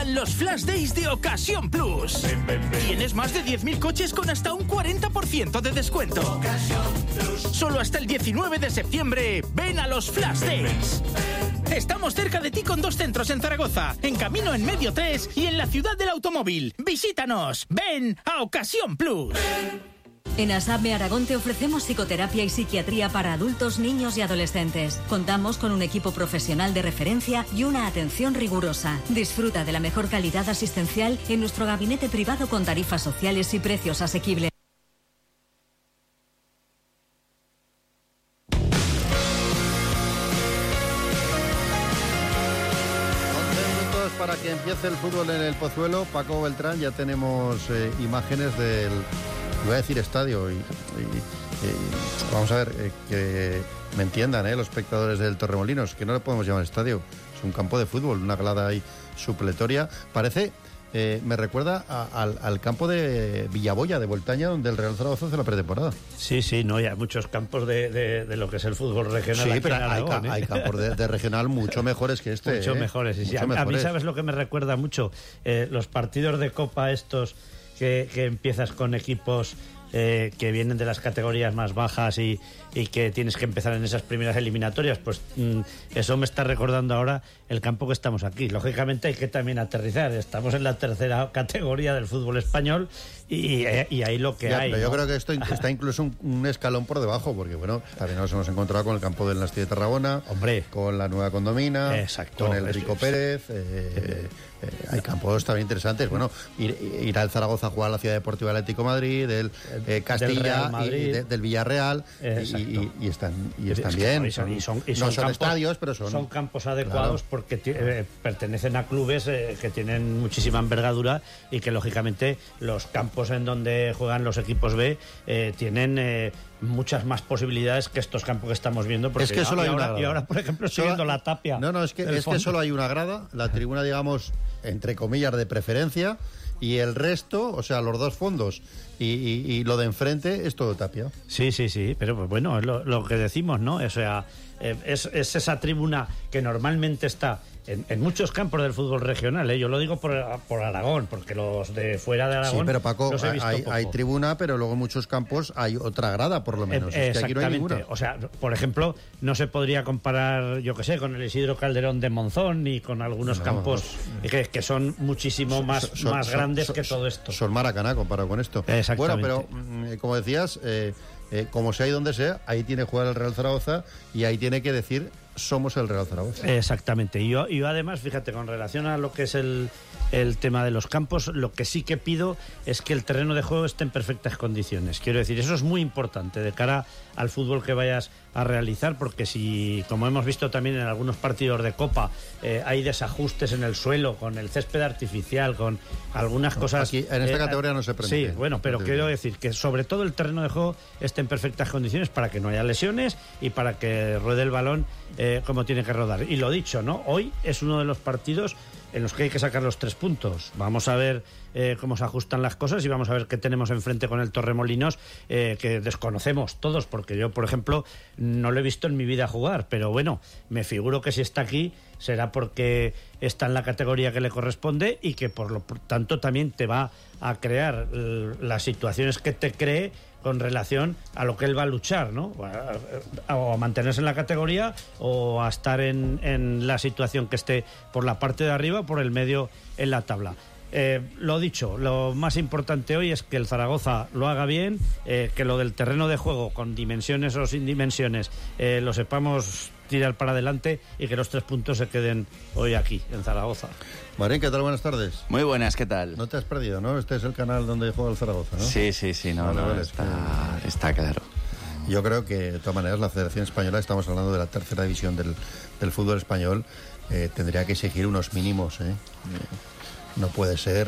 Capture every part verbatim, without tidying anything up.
Llegan los Flash Days de Ocasión Plus. Ven, ven, ven. Tienes más de diez mil coches con hasta un cuarenta por ciento de descuento. Ocasión Plus. Solo hasta el diecinueve de septiembre, ven a los Flash Days. Estamos cerca de ti con dos centros en Zaragoza, en Camino en Medio tres y en la Ciudad del Automóvil. Visítanos. Ven a Ocasión Plus. En ASAPME Aragón te ofrecemos psicoterapia y psiquiatría para adultos, niños y adolescentes. Contamos con un equipo profesional de referencia y una atención rigurosa. Disfruta de la mejor calidad asistencial en nuestro gabinete privado con tarifas sociales y precios asequibles. Para que empiece el fútbol en el Pozuelo, Paco Beltrán, ya tenemos eh, imágenes del, voy a decir estadio, y, y, y vamos a ver, eh, que me entiendan eh, los espectadores del Torremolinos, que no le podemos llamar estadio, es un campo de fútbol, una grada ahí supletoria, parece... Eh, me recuerda a, al, al campo de Villaboya, de Voltaña, donde el Real Zaragoza hace la pretemporada. Sí, sí, no, hay muchos campos de, de, de lo que es el fútbol regional. Sí, aquí pero en Aragón, hay, ¿eh? hay campos de, de regional mucho mejores que este. Mucho ¿eh? mejores, sí, sí. Mucho A, mejores. a mí, ¿sabes lo que me recuerda mucho? Eh, los partidos de Copa estos que, que empiezas con equipos... Eh, que vienen de las categorías más bajas y, y que tienes que empezar en esas primeras eliminatorias, pues mm, eso me está recordando ahora el campo que estamos aquí. Lógicamente hay que también aterrizar, estamos en la tercera categoría del fútbol español y, y ahí lo que ya, hay. Pero ¿no? yo creo que esto está incluso un, un escalón por debajo, porque bueno, también nos hemos encontrado con el campo del Nasti de Tarragona, hombre, con la Nueva Condomina, exacto, con el Rico es, Pérez, eh, eh, hay campos también interesantes. Bueno, ir, ir al Zaragoza a jugar a la Ciudad Deportiva Atlético de Madrid, del eh, Castilla y, y de, del Villarreal, y, y, y están, y están bien. Y son, y son, y no son, son campos, estadios, pero son... Son campos adecuados, claro, porque eh, pertenecen a clubes eh, que tienen muchísima envergadura y que lógicamente los campos en donde juegan los equipos B eh, tienen... Eh, muchas más posibilidades que estos campos que estamos viendo, porque es que solo y, hay ahora, una grada. Y ahora, por ejemplo, estoy solo, viendo la Tapia. No, no, es que, es que solo hay una grada, la tribuna, digamos, entre comillas, de preferencia, y el resto, o sea, los dos fondos y, y, y lo de enfrente es todo Tapia. Sí, sí, sí, pero pues bueno, es lo, lo que decimos, ¿no? O sea, eh, es, es esa tribuna que normalmente está en, en muchos campos del fútbol regional, ¿eh? Yo lo digo por, por Aragón, porque los de fuera de Aragón... Sí, pero Paco, los he visto hay, poco. hay tribuna, pero luego en muchos campos hay otra grada, por lo menos. Eh, es que aquí no hay exactamente, ninguna. O sea, por ejemplo, no se podría comparar, yo que sé, con el Isidro Calderón de Monzón ni con algunos no, campos no, que, que son muchísimo son, más, son, más son, grandes son, que todo esto. Son Maracaná comparado con esto. Exactamente. Bueno, pero como decías, eh, eh, como sea y donde sea, ahí tiene que jugar el Real Zaragoza y ahí tiene que decir somos el Real Zaragoza. Exactamente. Y yo, yo además, fíjate, con relación a lo que es el, el tema de los campos, lo que sí que pido es que el terreno de juego esté en perfectas condiciones. Quiero decir, eso es muy importante de cara al fútbol que vayas a realizar, porque si, como hemos visto también en algunos partidos de Copa, eh, hay desajustes en el suelo, con el césped artificial, con algunas no, cosas... Aquí, en esta eh, categoría no se permite. Sí, bueno, pero quiero decir que sobre todo el terreno de juego esté en perfectas condiciones para que no haya lesiones y para que ruede el balón eh, como tiene que rodar. Y lo dicho, ¿no? Hoy es uno de los partidos en los que hay que sacar los tres puntos. Vamos a ver eh, cómo se ajustan las cosas y vamos a ver qué tenemos enfrente con el Torremolinos, eh, que desconocemos todos, porque yo, por ejemplo, no lo he visto en mi vida jugar, pero bueno, me figuro que si está aquí será porque está en la categoría que le corresponde y que por lo tanto también te va a crear eh, las situaciones que te cree con relación a lo que él va a luchar, ¿no? O a mantenerse en la categoría o a estar en, en la situación que esté por la parte de arriba o por el medio en la tabla. Eh, lo dicho, lo más importante hoy es que el Zaragoza lo haga bien, eh, que lo del terreno de juego, con dimensiones o sin dimensiones, eh, lo sepamos tirar para adelante y que los tres puntos se queden hoy aquí, en Zaragoza. Marín, ¿qué tal? Buenas tardes. Muy buenas, ¿qué tal? No te has perdido, ¿no? Este es el canal donde juega el Zaragoza, ¿no? Sí, sí, sí, no, vale, no vale, está, que... está claro. Yo creo que, de todas maneras, la Federación Española, estamos hablando de la tercera división del, del fútbol español, eh, tendría que exigir unos mínimos, ¿eh? No puede ser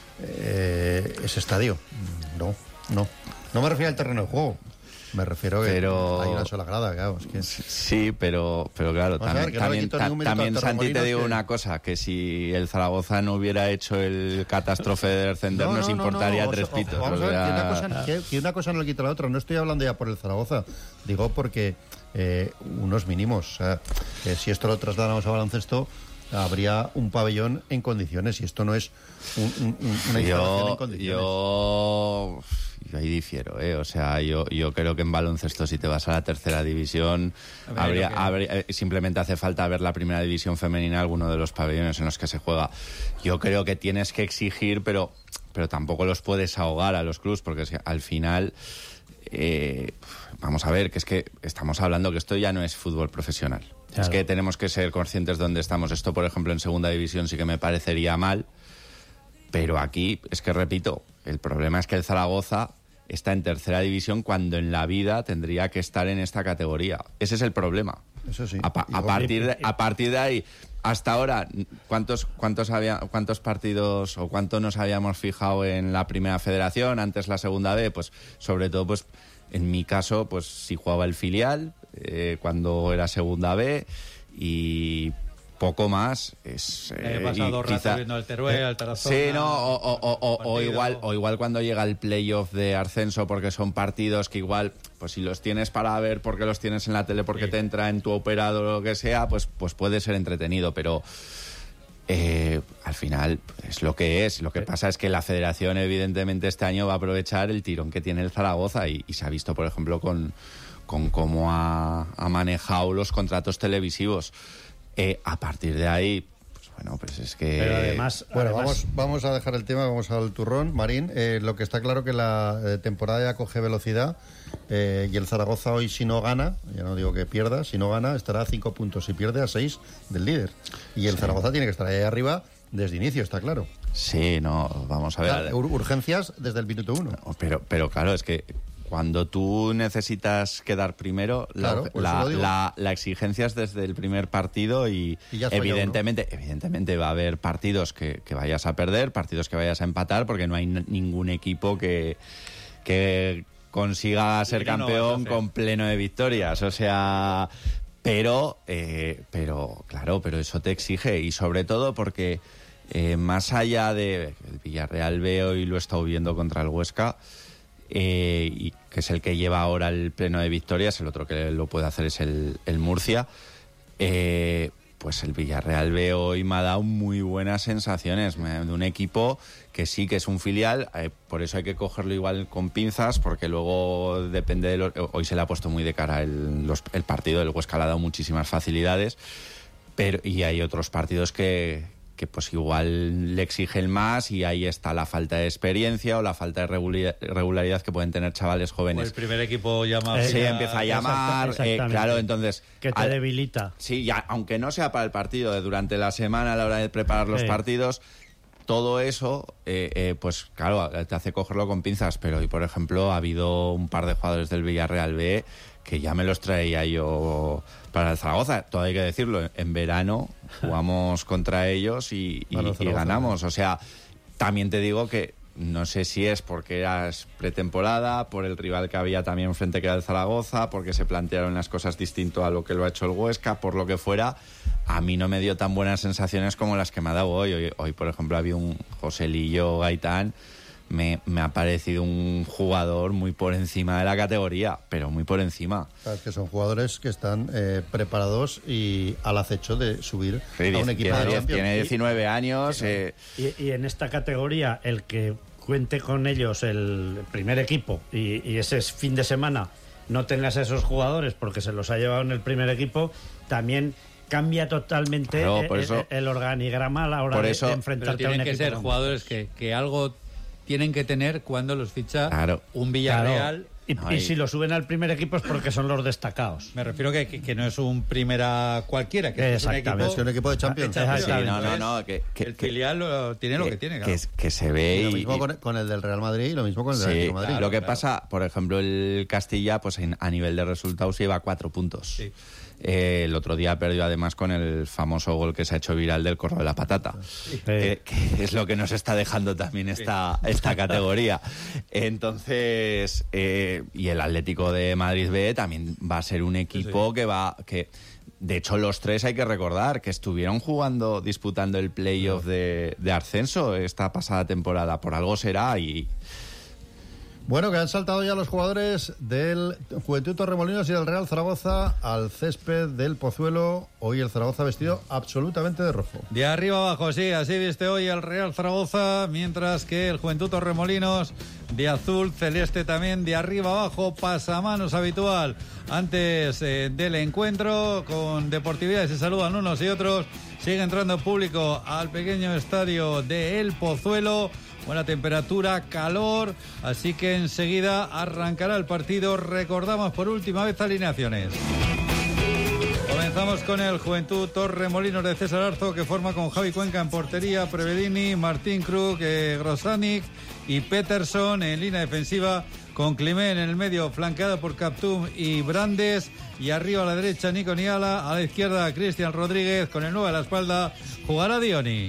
eh, ese estadio. No, no. No me refiero al terreno de juego. Me refiero a que pero... hay una sola grada, claro. Es que... Sí, pero, pero claro, Vamos también, ver, también, no ta, también Santi, te digo que... una cosa, que si el Zaragoza no hubiera hecho el catástrofe de descender, no, no, nos importaría no, no. tres O, pitos. Vamos o a ver, sea... que, una cosa, que, que una cosa no le quita a la otra. No estoy hablando ya por el Zaragoza, digo porque eh, unos mínimos. O sea, que si esto lo trasladamos a baloncesto, habría un pabellón en condiciones, y esto no es un, un, una instalación yo, en condiciones. Yo, yo ahí difiero, ¿eh? O sea, yo, yo creo que en baloncesto, si te vas a la tercera división, ver, habría, que... habría, simplemente hace falta ver la primera división femenina, alguno de los pabellones en los que se juega. Yo creo que tienes que exigir, pero, pero tampoco los puedes ahogar a los clubs, porque si, al final... Eh, vamos a ver, que es que estamos hablando que esto ya no es fútbol profesional. Claro. Es que tenemos que ser conscientes de dónde estamos. Esto, por ejemplo, en segunda división sí que me parecería mal, pero aquí, es que repito, el problema es que el Zaragoza está en tercera división cuando en la vida tendría que estar en esta categoría. Ese es el problema. Eso sí. A, pa- a, partir, de, a partir de ahí, hasta ahora, ¿cuántos, cuántos, había, ¿cuántos partidos o cuánto nos habíamos fijado en la primera federación, antes la segunda B? Pues sobre todo, pues en mi caso, pues si jugaba el filial, eh, cuando era segunda B, y poco más. Es, eh, He pasado rato quizá, viendo al Teruel, al Tarazona... Sí, no, o, o, o, o, o, igual, o igual cuando llega el playoff de ascenso, porque son partidos que igual, pues si los tienes para ver porque los tienes en la tele, porque sí. te entra en tu operador o lo que sea, pues, pues puede ser entretenido, pero... Eh, al final es lo que es. Lo que pasa es que la federación evidentemente este año va a aprovechar el tirón que tiene el Zaragoza y, y se ha visto, por ejemplo, con, con cómo ha, ha manejado los contratos televisivos. Eh, a partir de ahí, pues bueno, pues es que... Pero además... Bueno, además... Vamos, vamos a dejar el tema, vamos al turrón. Marín, eh, lo que está claro que la eh, temporada ya coge velocidad, eh, y el Zaragoza hoy, si no gana, ya no digo que pierda, si no gana, estará a cinco puntos, si pierde a seis del líder. Y el sí. Zaragoza tiene que estar ahí arriba desde inicio, está claro. Sí, no, vamos a ver... Claro, ur- urgencias desde el minuto uno. No, pero, pero claro, es que... Cuando tú necesitas quedar primero, claro, la, la, la, la exigencia es desde el primer partido y, y evidentemente, evidentemente va a haber partidos que, que vayas a perder, partidos que vayas a empatar, porque no hay n- ningún equipo que, que consiga ser campeón no con pleno de victorias. O sea, pero, eh, pero claro, pero eso te exige, y sobre todo porque eh, más allá de el Villarreal B, hoy lo he estado viendo contra el Huesca, Eh, y que es el que lleva ahora el pleno de victorias, el otro que lo puede hacer es el, el Murcia, eh, pues el Villarreal B hoy me ha dado muy buenas sensaciones de un equipo que sí que es un filial, eh, por eso hay que cogerlo igual con pinzas, porque luego depende de los, hoy se le ha puesto muy de cara el, los, el partido, el Huesca le ha dado muchísimas facilidades, pero y hay otros partidos que que pues igual le exigen más, y ahí está la falta de experiencia o la falta de regularidad que pueden tener chavales jóvenes. O el primer equipo llama... Sí, ya empieza a llamar, eh, claro, entonces... Que te al, debilita. Sí, ya, aunque no sea para el partido, de durante la semana a la hora de preparar los sí. partidos, todo eso, eh, eh, pues claro, te hace cogerlo con pinzas, pero hoy, por ejemplo, ha habido un par de jugadores del Villarreal B que ya me los traía yo para el Zaragoza. Todo hay que decirlo, en verano jugamos contra ellos y, y, y ganamos. O sea, también te digo que no sé si es porque era pretemporada, por el rival que había también frente, que era el Zaragoza, porque se plantearon las cosas distinto a lo que lo ha hecho el Huesca, por lo que fuera, a mí no me dio tan buenas sensaciones como las que me ha dado hoy. Hoy, hoy por ejemplo, había un Joselillo Gaitán. Me, me ha parecido un jugador muy por encima de la categoría, pero muy por encima. Claro, es que son jugadores que están eh, preparados y al acecho de subir sí, a un equipo tiene, de Champions. Tiene diecinueve años. Sí, eh... y, y en esta categoría, el que cuente con ellos el primer equipo y, y ese fin de semana no tengas a esos jugadores porque se los ha llevado en el primer equipo, también cambia totalmente claro, por eso, el, el organigrama a la hora por de, eso, de enfrentarte pero a un equipo. Tienen que ser jugadores que, que algo tienen que tener cuando los ficha claro. un Villarreal. Claro. Y, no, y si lo suben al primer equipo es porque son los destacados. Me refiero que, que, que no es un primera cualquiera, que es un equipo, es un equipo de Champions. Sí, no, no, no, que, que el filial lo, tiene que, lo que tiene. Claro. Que, es, que se ve. Y y lo mismo y, con, con el del Real Madrid y lo mismo con el del sí, Atlético de Madrid. Claro, lo que claro. pasa, por ejemplo, el Castilla, pues en, a nivel de resultados lleva cuatro puntos. Sí. Eh, el otro día perdió además con el famoso gol que se ha hecho viral del Corro de la Patata, sí. que, que es lo que nos está dejando también esta, sí. esta categoría. Entonces, eh, y el Atlético de Madrid B también va a ser un equipo sí, sí. que va... que de hecho, los tres hay que recordar que estuvieron jugando, disputando el playoff de, de ascenso esta pasada temporada. Por algo será y... Bueno, que han saltado ya los jugadores del Juventud Torremolinos y del Real Zaragoza al césped del Pozuelo. Hoy el Zaragoza vestido absolutamente de rojo. De arriba abajo, sí, así viste hoy el Real Zaragoza, mientras que el Juventud Torremolinos de azul celeste también, de arriba abajo, pasamanos habitual antes eh, del encuentro. Con deportividad se saludan unos y otros. Sigue entrando público al pequeño estadio de El Pozuelo. Buena temperatura, calor, así que enseguida arrancará el partido. Recordamos por última vez alineaciones. Comenzamos con el Juventud Torremolinos de César Arzo, que forma con Javi Cuenca en portería, Prevedini, Martín Krug, eh, Grosanic y Peterson en línea defensiva, con Climent en el medio, flanqueado por Captum y Brandes, y arriba a la derecha Nico Niala, a la izquierda Cristian Rodríguez, con el nueve a la espalda jugará Dioni.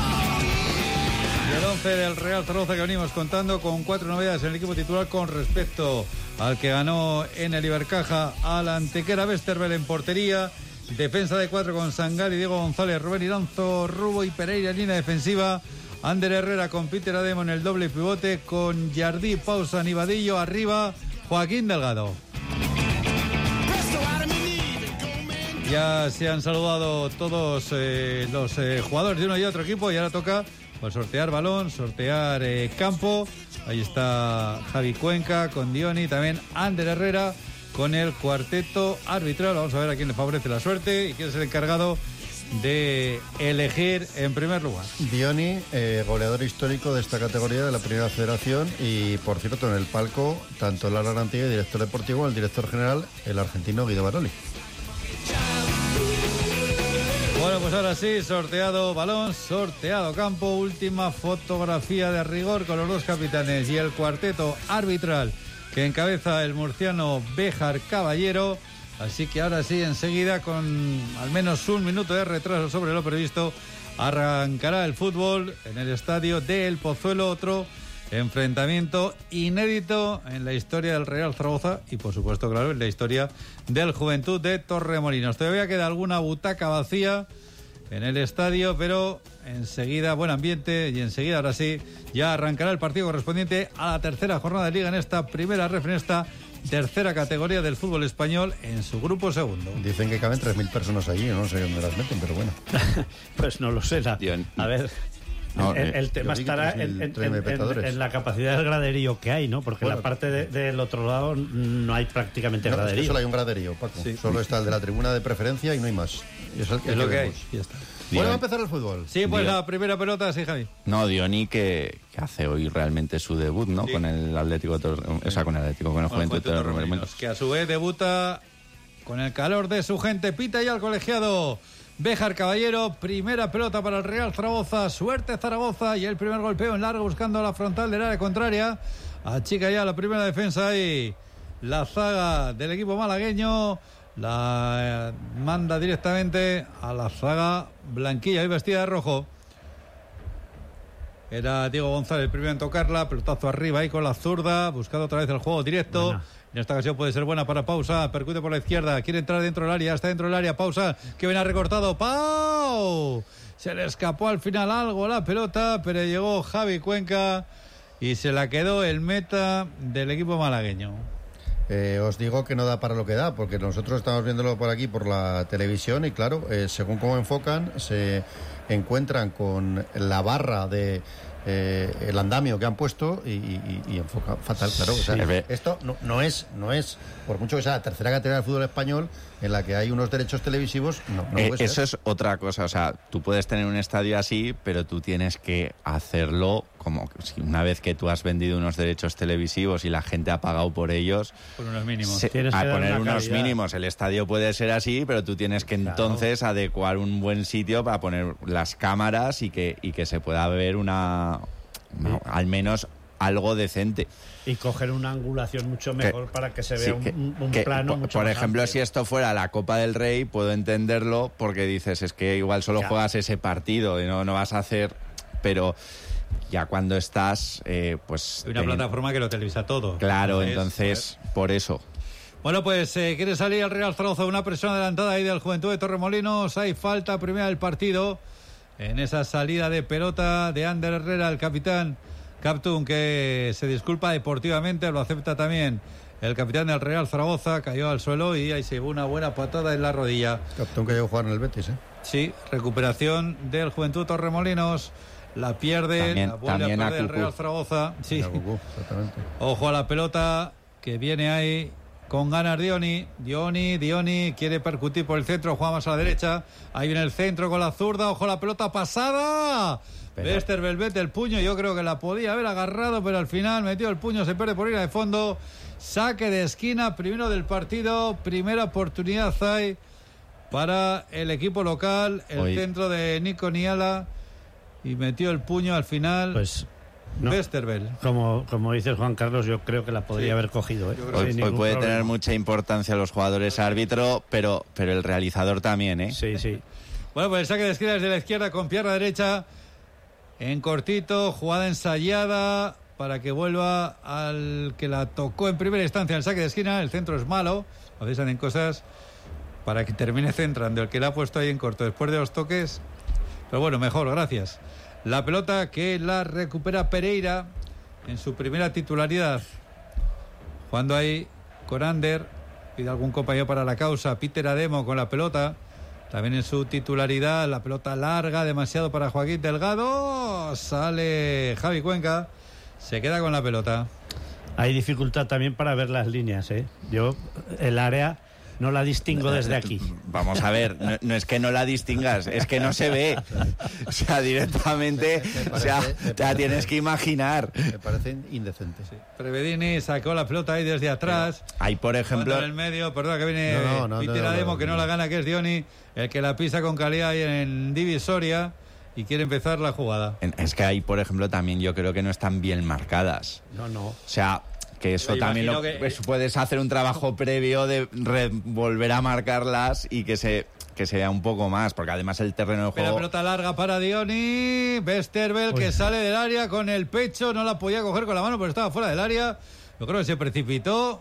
Y el once del Real Zaragoza que venimos contando, con cuatro novedades en el equipo titular con respecto al que ganó en el Ibercaja al Antequera. Westerveld en portería, defensa de cuatro con Sangal y Diego González, Rubén Iranzo, Rubo y Pereira en línea defensiva, Ander Herrera con Peter Ademo en el doble pivote, con Jardí, Pausa, Nivadillo, arriba Joaquín Delgado. Ya se han saludado todos eh, los eh, jugadores de uno y otro equipo, y ahora toca pues sortear balón, sortear eh, campo. Ahí está Javi Cuenca con Dioni, también Ander Herrera con el cuarteto arbitral. Vamos a ver a quién le favorece la suerte y quién es el encargado de elegir en primer lugar. Dioni, eh, goleador histórico de esta categoría de la Primera Federación, y por cierto en el palco tanto Lara Arantilla, director deportivo, el director general, el argentino Guido Baroli. Bueno, pues ahora sí, sorteado balón, sorteado campo, última fotografía de rigor con los dos capitanes y el cuarteto arbitral que encabeza el murciano Béjar Caballero. Así que ahora sí, enseguida, con al menos un minuto de retraso sobre lo previsto, arrancará el fútbol en el estadio de El Pozuelo, otro enfrentamiento inédito en la historia del Real Zaragoza y, por supuesto, claro, en la historia del Juventud de Torremolinos. Todavía queda alguna butaca vacía en el estadio, pero enseguida buen ambiente y enseguida, ahora sí, ya arrancará el partido correspondiente a la tercera jornada de Liga en esta primera ref, en esta tercera categoría del fútbol español en su grupo segundo. Dicen que caben tres mil personas allí, no sé dónde las meten, pero bueno. Pues no lo sé. La, a ver... No, el, el tema estará en, en, en, en la capacidad del graderío que hay, ¿no? Porque bueno, la parte de, del otro lado no hay prácticamente no, graderío. Es que solo hay un graderío, Paco. Sí. Solo está el de la tribuna de preferencia y no hay más. Y es, el que es lo que hay. Ya está. Bueno, va a empezar el fútbol. Sí, pues Dion. La primera pelota, sí, Javi. No, Dioni que, que hace hoy realmente su debut, ¿no? Sí. Con el Atlético, o sea, con el Atlético, con el Juventud de Torremolinos. Que a su vez debuta con el calor de su gente. Pita ya el colegiado Béjar Caballero, primera pelota para el Real Zaragoza, suerte Zaragoza, y el primer golpeo en largo buscando la frontal del área contraria. Achica ya la primera defensa ahí la zaga del equipo malagueño, la manda directamente a la zaga blanquilla y vestida de rojo. Era Diego González el primero en tocarla, pelotazo arriba ahí con la zurda, buscando otra vez el juego directo. Buena. En esta ocasión puede ser buena para Pausa, percute por la izquierda, quiere entrar dentro del área, está dentro del área, Pausa, que viene recortado, Pau, se le escapó al final algo la pelota, pero llegó Javi Cuenca y se la quedó el meta del equipo malagueño. Eh, os digo que no da para lo que da, porque nosotros estamos viéndolo por aquí, por la televisión, y claro, eh, según cómo enfocan, se encuentran con la barra de eh, el andamio que han puesto y, y, y enfoca fatal, claro. O sea, sí. Esto no, no es, no es, por mucho que sea la tercera categoría del fútbol español, en la que hay unos derechos televisivos, no, no eh, puede eso ser. Es otra cosa, o sea, tú puedes tener un estadio así, pero tú tienes que hacerlo como si una vez que tú has vendido unos derechos televisivos y la gente ha pagado por ellos, por unos mínimos, se, a poner unos calidad. mínimos. El estadio puede ser así, pero tú tienes que claro. entonces adecuar un buen sitio para poner las cámaras y que y que se pueda ver una, no, al menos algo decente. Y coger una angulación mucho mejor que, para que se vea sí, que, un, un que, plano por, mucho por más ejemplo, amplio. Si esto fuera la Copa del Rey, puedo entenderlo, porque dices, es que igual solo claro. juegas ese partido y no, no vas a hacer... Pero ya cuando estás, eh, pues... Hay una ten... plataforma que lo televisa todo. Claro, entonces, entonces por eso... Bueno, pues eh, quiere salir el Real Zaragoza, una presión adelantada ahí del Juventud de Torremolinos. Hay falta primera del partido en esa salida de pelota de Ander Herrera, el capitán Captun, que se disculpa deportivamente, lo acepta también el capitán del Real Zaragoza, cayó al suelo y ahí se llevó una buena patada en la rodilla. Capitán que llegó a jugar en el Betis, ¿eh? Sí, recuperación del Juventud Torremolinos. La pierde, también, la vuelve a perder el Real Zaragoza. Sí. Cucú, exactamente. Ojo a la pelota que viene ahí con ganas Dioni. Dioni, Dioni quiere percutir por el centro, juega más a la derecha. Ahí viene el centro con la zurda. Ojo a la pelota pasada. Westerveld mete el puño. Yo creo que la podía haber agarrado, pero al final metió el puño. Se pierde por ir de fondo. Saque de esquina, primero del partido. Primera oportunidad hay para el equipo local. El Hoy. centro de Nico Niala. Y metió el puño al final. Pues no, Westerveld. Como, como dice Juan Carlos, yo creo que la podría sí. haber cogido. ¿eh? Hoy, hoy puede problema. tener mucha importancia los jugadores árbitro, pero, pero el realizador también, ¿eh? Sí, sí. Bueno, pues el saque de esquina desde la izquierda con pierna derecha. En cortito, jugada ensayada para que vuelva al que la tocó en primera instancia el saque de esquina. El centro es malo. A veces hacen cosas para que termine centrando. El que la ha puesto ahí en corto después de los toques. Pero bueno, mejor, gracias. La pelota que la recupera Pereira en su primera titularidad. Jugando ahí con Ander. Pide algún compañero para la causa. Peter Ademo con la pelota. También en su titularidad. La pelota larga, demasiado para Joaquín Delgado. Sale Javi Cuenca. Se queda con la pelota. Hay dificultad también para ver las líneas, ¿eh? Yo, el área... no la distingo desde aquí. Vamos a ver, no, no es que no la distingas, es que no se ve. O sea, directamente, me, me parece, o sea, te la tienes que imaginar. Me parece indecente. Sí. Prevedini sacó la pelota ahí desde atrás. Pero hay, por ejemplo... en el medio, perdón, que viene no, no, Peter no, no, Ademo, no, que no la gana, que es Dioni, el que la pisa con calidad ahí en divisoria y quiere empezar la jugada. Es que ahí, por ejemplo, también yo creo que no están bien marcadas. No, no. O sea... que eso Yo también lo, que... pues puedes hacer un trabajo previo de re, volver a marcarlas y que se que sea un poco más, porque además el terreno de juego... La pelota larga para Dioni, Westerveld que sale del área con el pecho, no la podía coger con la mano pero estaba fuera del área, yo creo que se precipitó.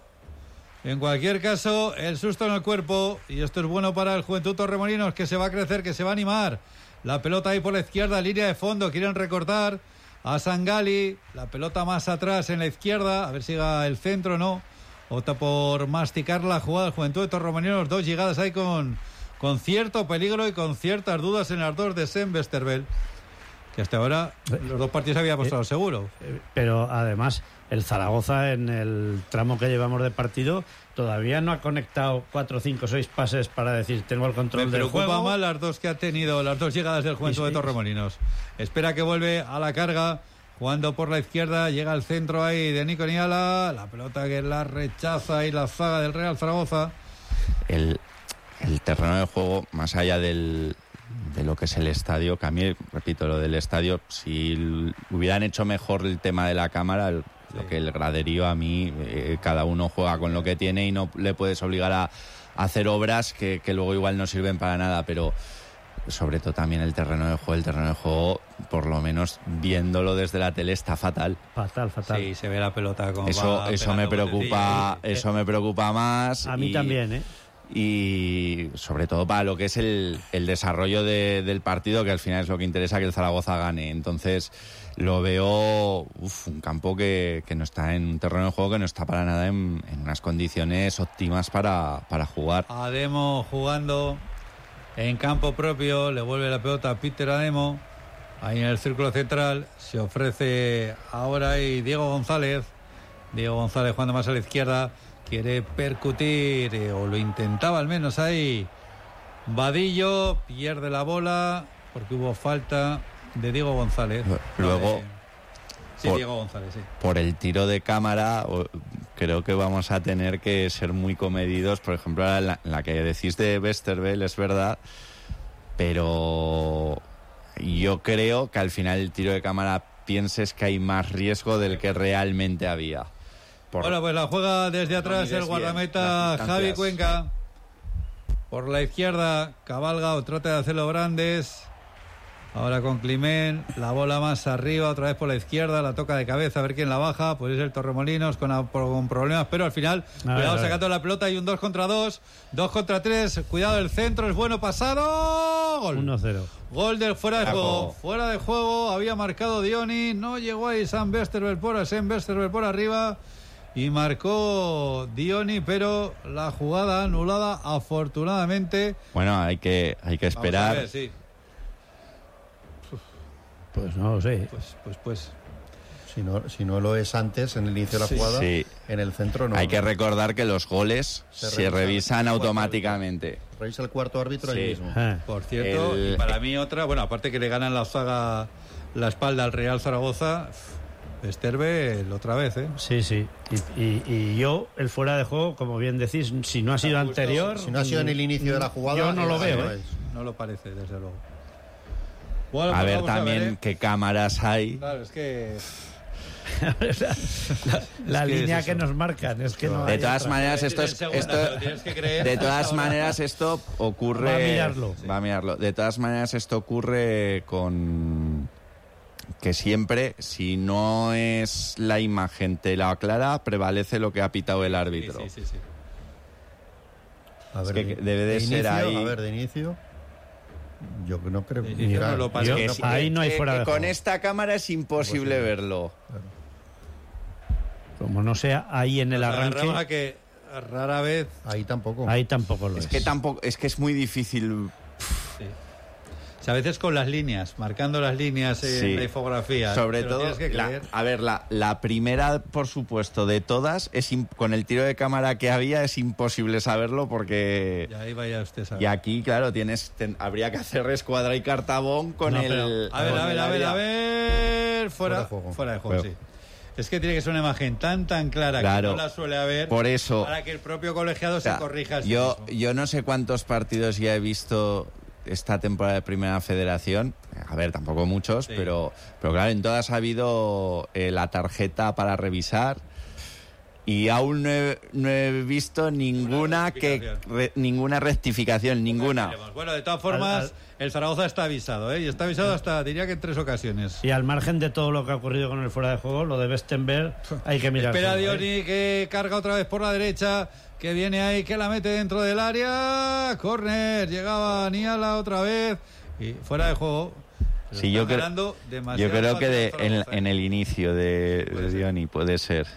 En cualquier caso, el susto en el cuerpo, y esto es bueno para el Juventud Torremolinos, que se va a crecer, que se va a animar. La pelota ahí por la izquierda, línea de fondo, quieren recortar a Sangali, la pelota más atrás en la izquierda, a ver si llega el centro, no, opta por masticar la jugada del Juventud de Torremolinos, dos llegadas ahí con, con cierto peligro y con ciertas dudas en las dos de Sen Westerveld, que hasta ahora los dos partidos había apostado eh, seguro. Eh, pero además el Zaragoza en el tramo que llevamos de partido todavía no ha conectado cuatro, cinco, seis pases para decir tengo el control del juego. Me preocupa más las dos que ha tenido, las dos llegadas del Juventud sí, de Torremolinos. Espera que vuelve a la carga, jugando por la izquierda, llega al centro ahí de Nico Niala, la pelota que la rechaza y la zaga del Real Zaragoza. El, el terreno de juego, más allá del, de lo que es el estadio, que a mí, repito, lo del estadio, si hubieran hecho mejor el tema de la cámara... El, lo que el graderío a mí, eh, cada uno juega con lo que tiene y no le puedes obligar a, a hacer obras que, que luego igual no sirven para nada, pero sobre todo también el terreno de juego, el terreno de juego, por lo menos viéndolo desde la tele, está fatal. Fatal, fatal. Sí, se ve la pelota como eso, eso me preocupa, eso me preocupa más. A mí y, también, ¿eh? Y sobre todo para lo que es el, el desarrollo de, del partido, que al final es lo que interesa que el Zaragoza gane. Entonces lo veo uf, un campo que, que no está en un terreno de juego que no está para nada en, en unas condiciones óptimas para, para jugar. Ademo jugando en campo propio, le vuelve la pelota a Peter Ademo, ahí en el círculo central, se ofrece ahora ahí Diego González, Diego González jugando más a la izquierda, quiere percutir, eh, o lo intentaba al menos ahí Vadillo, pierde la bola porque hubo falta de Diego González. Luego, eh, sí, por, Diego González, sí. Por el tiro de cámara, creo que vamos a tener que ser muy comedidos. Por ejemplo, la, la que decís de Westerveld es verdad, pero yo creo que al final el tiro de cámara pienses que hay más riesgo del que realmente había. Por... Bueno, pues la juega desde atrás el guardameta Javi Cuenca. Por la izquierda cabalga o trata de hacerlo Brandes. Ahora con Climent, la bola más arriba, otra vez por la izquierda, la toca de cabeza, a ver quién la baja. Pues es el Torremolinos con, con problemas, pero al final, a cuidado ver, sacando la pelota, hay un dos contra dos, dos contra tres, cuidado el centro, es bueno, pasado, gol. uno cero. Gol del fuera de Bravo. juego, fuera de juego, había marcado Dioni, no llegó ahí Sam Westerveld por, Sam Westerveld por arriba, y marcó Dioni, pero la jugada anulada afortunadamente. Bueno, hay que, hay que esperar. Vamos a ver, sí. Pues no lo sé. Pues, pues, pues. Si no, si no lo es antes, en el inicio de la Sí, jugada, sí. en el centro no. Hay que recordar que los goles se, Se revisan, revisan automáticamente. Revisa el cuarto árbitro Sí. ahí mismo. Ah. Por cierto, El- y para mí otra, bueno, aparte que le ganan la zaga la espalda al Real Zaragoza, Esterbel otra vez, ¿eh? Sí, sí. Y, y- y yo, el fuera de juego, como bien decís, si no ha sido Justo, anterior... Si no ha sido en el inicio de la jugada, Yo no lo eh, veo, no ¿eh? es. No lo parece, desde luego. Bueno, A pues ver vamos también ver, ¿eh? qué cámaras hay. Claro, es que... la la Es que línea es que eso. nos marcan es que no De hay todas otra. maneras, esto Tienes es, segunda, esto, pero tienes que creer. de todas Ahora. maneras esto ocurre. Va a mirarlo. Va a mirarlo. De todas maneras esto ocurre con que siempre, si no es la imagen te la aclara, prevalece lo que ha pitado el árbitro. Sí, sí, sí, sí. A Es ver, que debe de ser inicio, ahí. A ver, de inicio. Yo no creo De que. inicio Mira, no lo pasa. yo- Que Yo- si- ahí no hay que- fuera que de con juego. esta cámara es imposible verlo. Como no sea ahí en el Nos agarramos a arranque, que rara vez... ahí tampoco. ahí tampoco lo es. Es que tampoco, es que es muy difícil. Sí. O sea, a veces con las líneas, marcando las líneas en Sí. la infografía. Sobre te lo todo, tienes que la- creer. a ver, la, la primera, por supuesto, de todas, es im- con el tiro de cámara que había, es imposible saberlo porque. Ya ahí vaya usted a saber. Y aquí, claro, tienes, ten- habría que hacer escuadra y cartabón con No, el. pero- A ver, con a ver, el a ver, área. a ver. Fuera, Fuera de juego. fuera de juego, Juego. sí. Es que tiene que ser una imagen tan, tan clara Claro. que no la suele haber. Por eso. Para que el propio colegiado O sea, se corrija. a sí yo, mismo. yo no sé cuántos partidos ya he visto esta temporada de Primera Federación. A ver, tampoco muchos, Sí. pero, pero claro, en todas ha habido eh, la tarjeta para revisar. Y aún no he, no he visto ninguna que rectificación. re- ninguna rectificación, ninguna. Bueno, de todas formas, Al- al- el Zaragoza está avisado, ¿eh? Y está avisado hasta, diría que en tres ocasiones. Y al margen de todo lo que ha ocurrido con el fuera de juego, lo de Bestenberg hay que mirar. Espera Dioni, que carga otra vez por la derecha, que viene ahí, que la mete dentro del área. Corner, llegaba Niala otra vez y fuera de juego. Se Sí, está yo, creo- ganando yo demasiado creo que de- fácil al en, Zaragoza, en ¿eh? el inicio de, Puede de ser. Dioni puede ser.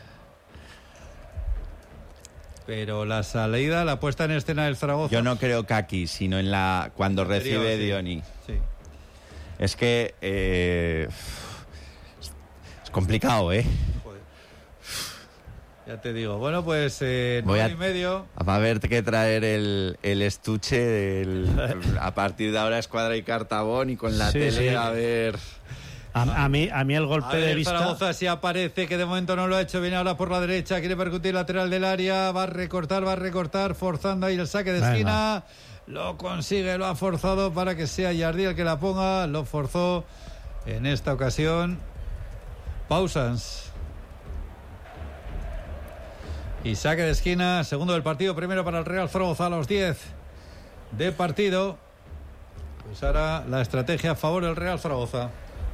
Pero la salida, la puesta en escena del Zaragoza. Yo no creo que aquí, sino en la cuando anterior, recibe sí. Dioni. Sí. Es que eh, es complicado, ¿eh? Joder. Ya te digo. Bueno, pues eh, Voy nueve a- y medio. Va a haber que traer el, el estuche del- a partir de ahora escuadra y cartabón y con la Sí, tele sí. a ver. A, a mí, a mí el golpe A ver, de el vista. Zaragoza sí aparece, que de momento no lo ha hecho. Viene ahora por la derecha, quiere percutir lateral del área. Va a recortar, va a recortar, forzando ahí el saque de Venga. esquina. Lo consigue, lo ha forzado para que sea Jardí el que la ponga. Lo forzó en esta ocasión Pausans. Y saque de esquina, segundo del partido, primero para el Real Zaragoza a los diez de partido. Pues ahora la estrategia a favor del Real Zaragoza.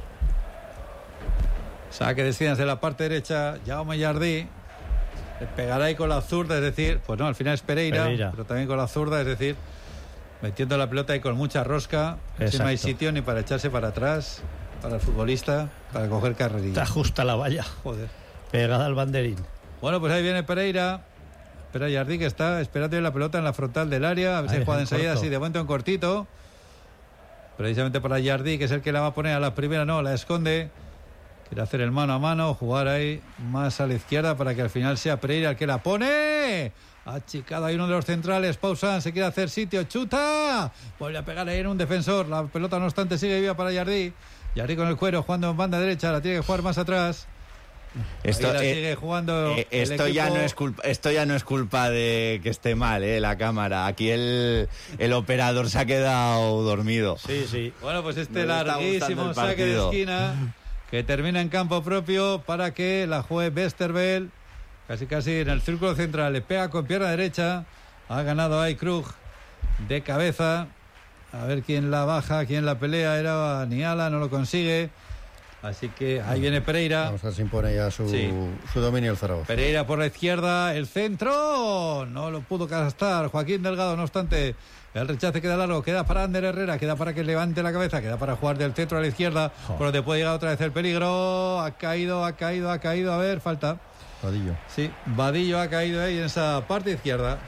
Saque de esquina de la parte derecha, Jaume Jardí. Le pegará ahí con la zurda, es decir, pues no, al final es Pereira, Pereira. pero también con la zurda, es decir, metiendo la pelota ahí con mucha rosca. Así no hay Exacto. sitio ni para echarse para atrás, para el futbolista, para coger carrerilla. Está justa la valla, Joder. pegada al banderín. Bueno, pues ahí viene Pereira. Espera Jardí, que está esperando la pelota en la frontal del área. A ver si Ahí, juega en enseguida, corto. así de momento en cortito. Precisamente para Jardí, que es el que la va a poner a la primera, no, la esconde. Quiere hacer el mano a mano, jugar ahí más a la izquierda para que al final sea Pereira el que la pone. Achicado ahí uno de los centrales, Pausan, se quiere hacer sitio, chuta. Vuelve a pegar ahí en un defensor. La pelota, no obstante, sigue viva para Jardí. Jardí con el cuero, jugando en banda derecha, la tiene que jugar más atrás. Esto, Ahí la eh, sigue jugando eh, el esto ya equipo. no es culpa, esto ya no es culpa de que esté mal, eh, la cámara. Aquí el, el operador se ha quedado dormido. Sí, sí. Bueno, pues este No le está larguísimo gustando el saque de partido. esquina que termina en campo propio para que la juez Westerveld, casi casi en el círculo central, le pega con pierna derecha. Ha ganado ahí Krug de cabeza. A ver quién la baja, quién la pelea. Era Niala, no lo consigue. Así que ahí viene Pereira. Vamos a ver si impone ya su, Sí. su dominio el Zaragoza. Pereira por la izquierda, el centro, no lo pudo gastar Joaquín Delgado, no obstante, el rechace queda largo, queda para Ander Herrera, queda para que levante la cabeza, queda para jugar del centro a la izquierda, por donde puede llegar otra vez el peligro, ha caído, ha caído, ha caído, a ver, falta. Vadillo. Sí, Vadillo ha caído ahí en esa parte izquierda.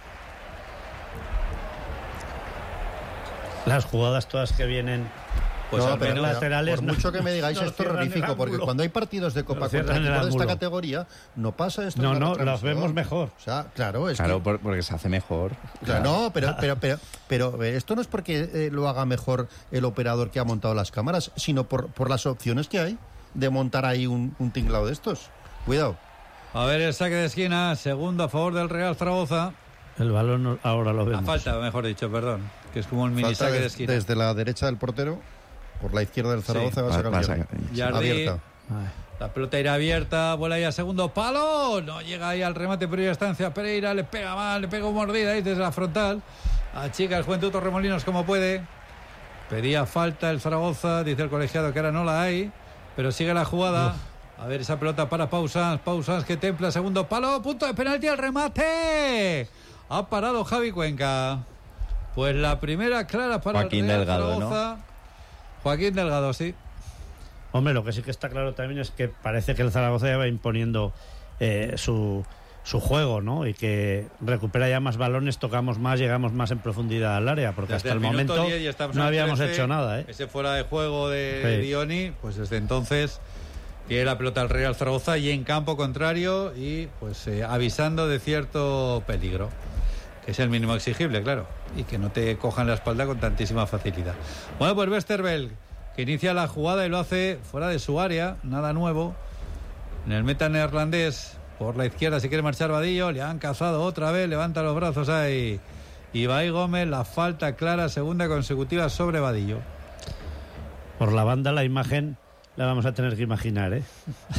Las jugadas todas que vienen... Pues no, al pero, menos laterales, por no, mucho que me digáis no esto es terrorífico, porque cuando hay partidos de Copa contra equipos de esta categoría, no pasa esto. No, no, los vemos mejor. O sea, claro, es claro, que... porque se hace mejor. Claro, no, pero, pero, pero, pero esto no es porque eh, lo haga mejor el operador que ha montado las cámaras, sino por, por las opciones que hay de montar ahí un, un tinglado de estos. Cuidado. A ver el saque de esquina, segundo a favor del Real Zaragoza. El balón ahora lo vemos. A falta, mejor dicho, perdón, que es como un mini Falta saque de, de esquina. Desde la derecha del portero, por la izquierda del Zaragoza, Sí. va a sacar Pasa, Yardi. Abierta. La pelota irá abierta, vuela ahí a segundo palo, no llega ahí al remate, pero ya estancia Pereira, le pega mal, le pega un mordida ahí desde la frontal. Achica el Juventud Torremolinos como puede. Pedía falta el Zaragoza, dice el colegiado que ahora no la hay, pero sigue la jugada. Uf. A ver esa pelota para Pausans, Pausans que templa segundo palo, punto de penalti al remate. Ha parado Javi Cuenca. Pues la primera clara para Joaquín el Real Delgado, Zaragoza. ¿No? Joaquín Delgado, sí. Hombre, lo que sí que está claro también es que parece que el Zaragoza ya va imponiendo eh, su, su juego, ¿no? Y que recupera ya más balones, tocamos más, llegamos más en profundidad al área, porque Desde hasta el, el momento no habíamos trece, hecho nada, ¿eh? Ese fuera de juego de sí. Dioni, pues desde entonces tiene la pelota al Real Zaragoza y en campo contrario y pues eh, avisando de cierto peligro, que es el mínimo exigible, claro, y que no te cojan la espalda con tantísima facilidad. Bueno, pues Westerveld, que inicia la jugada y lo hace fuera de su área, nada nuevo. En el meta neerlandés, por la izquierda, si quiere marchar Vadillo, le han cazado otra vez, levanta los brazos ahí. Ibai Gómez, la falta clara, segunda consecutiva sobre Vadillo. Por la banda la imagen la vamos a tener que imaginar, ¿eh?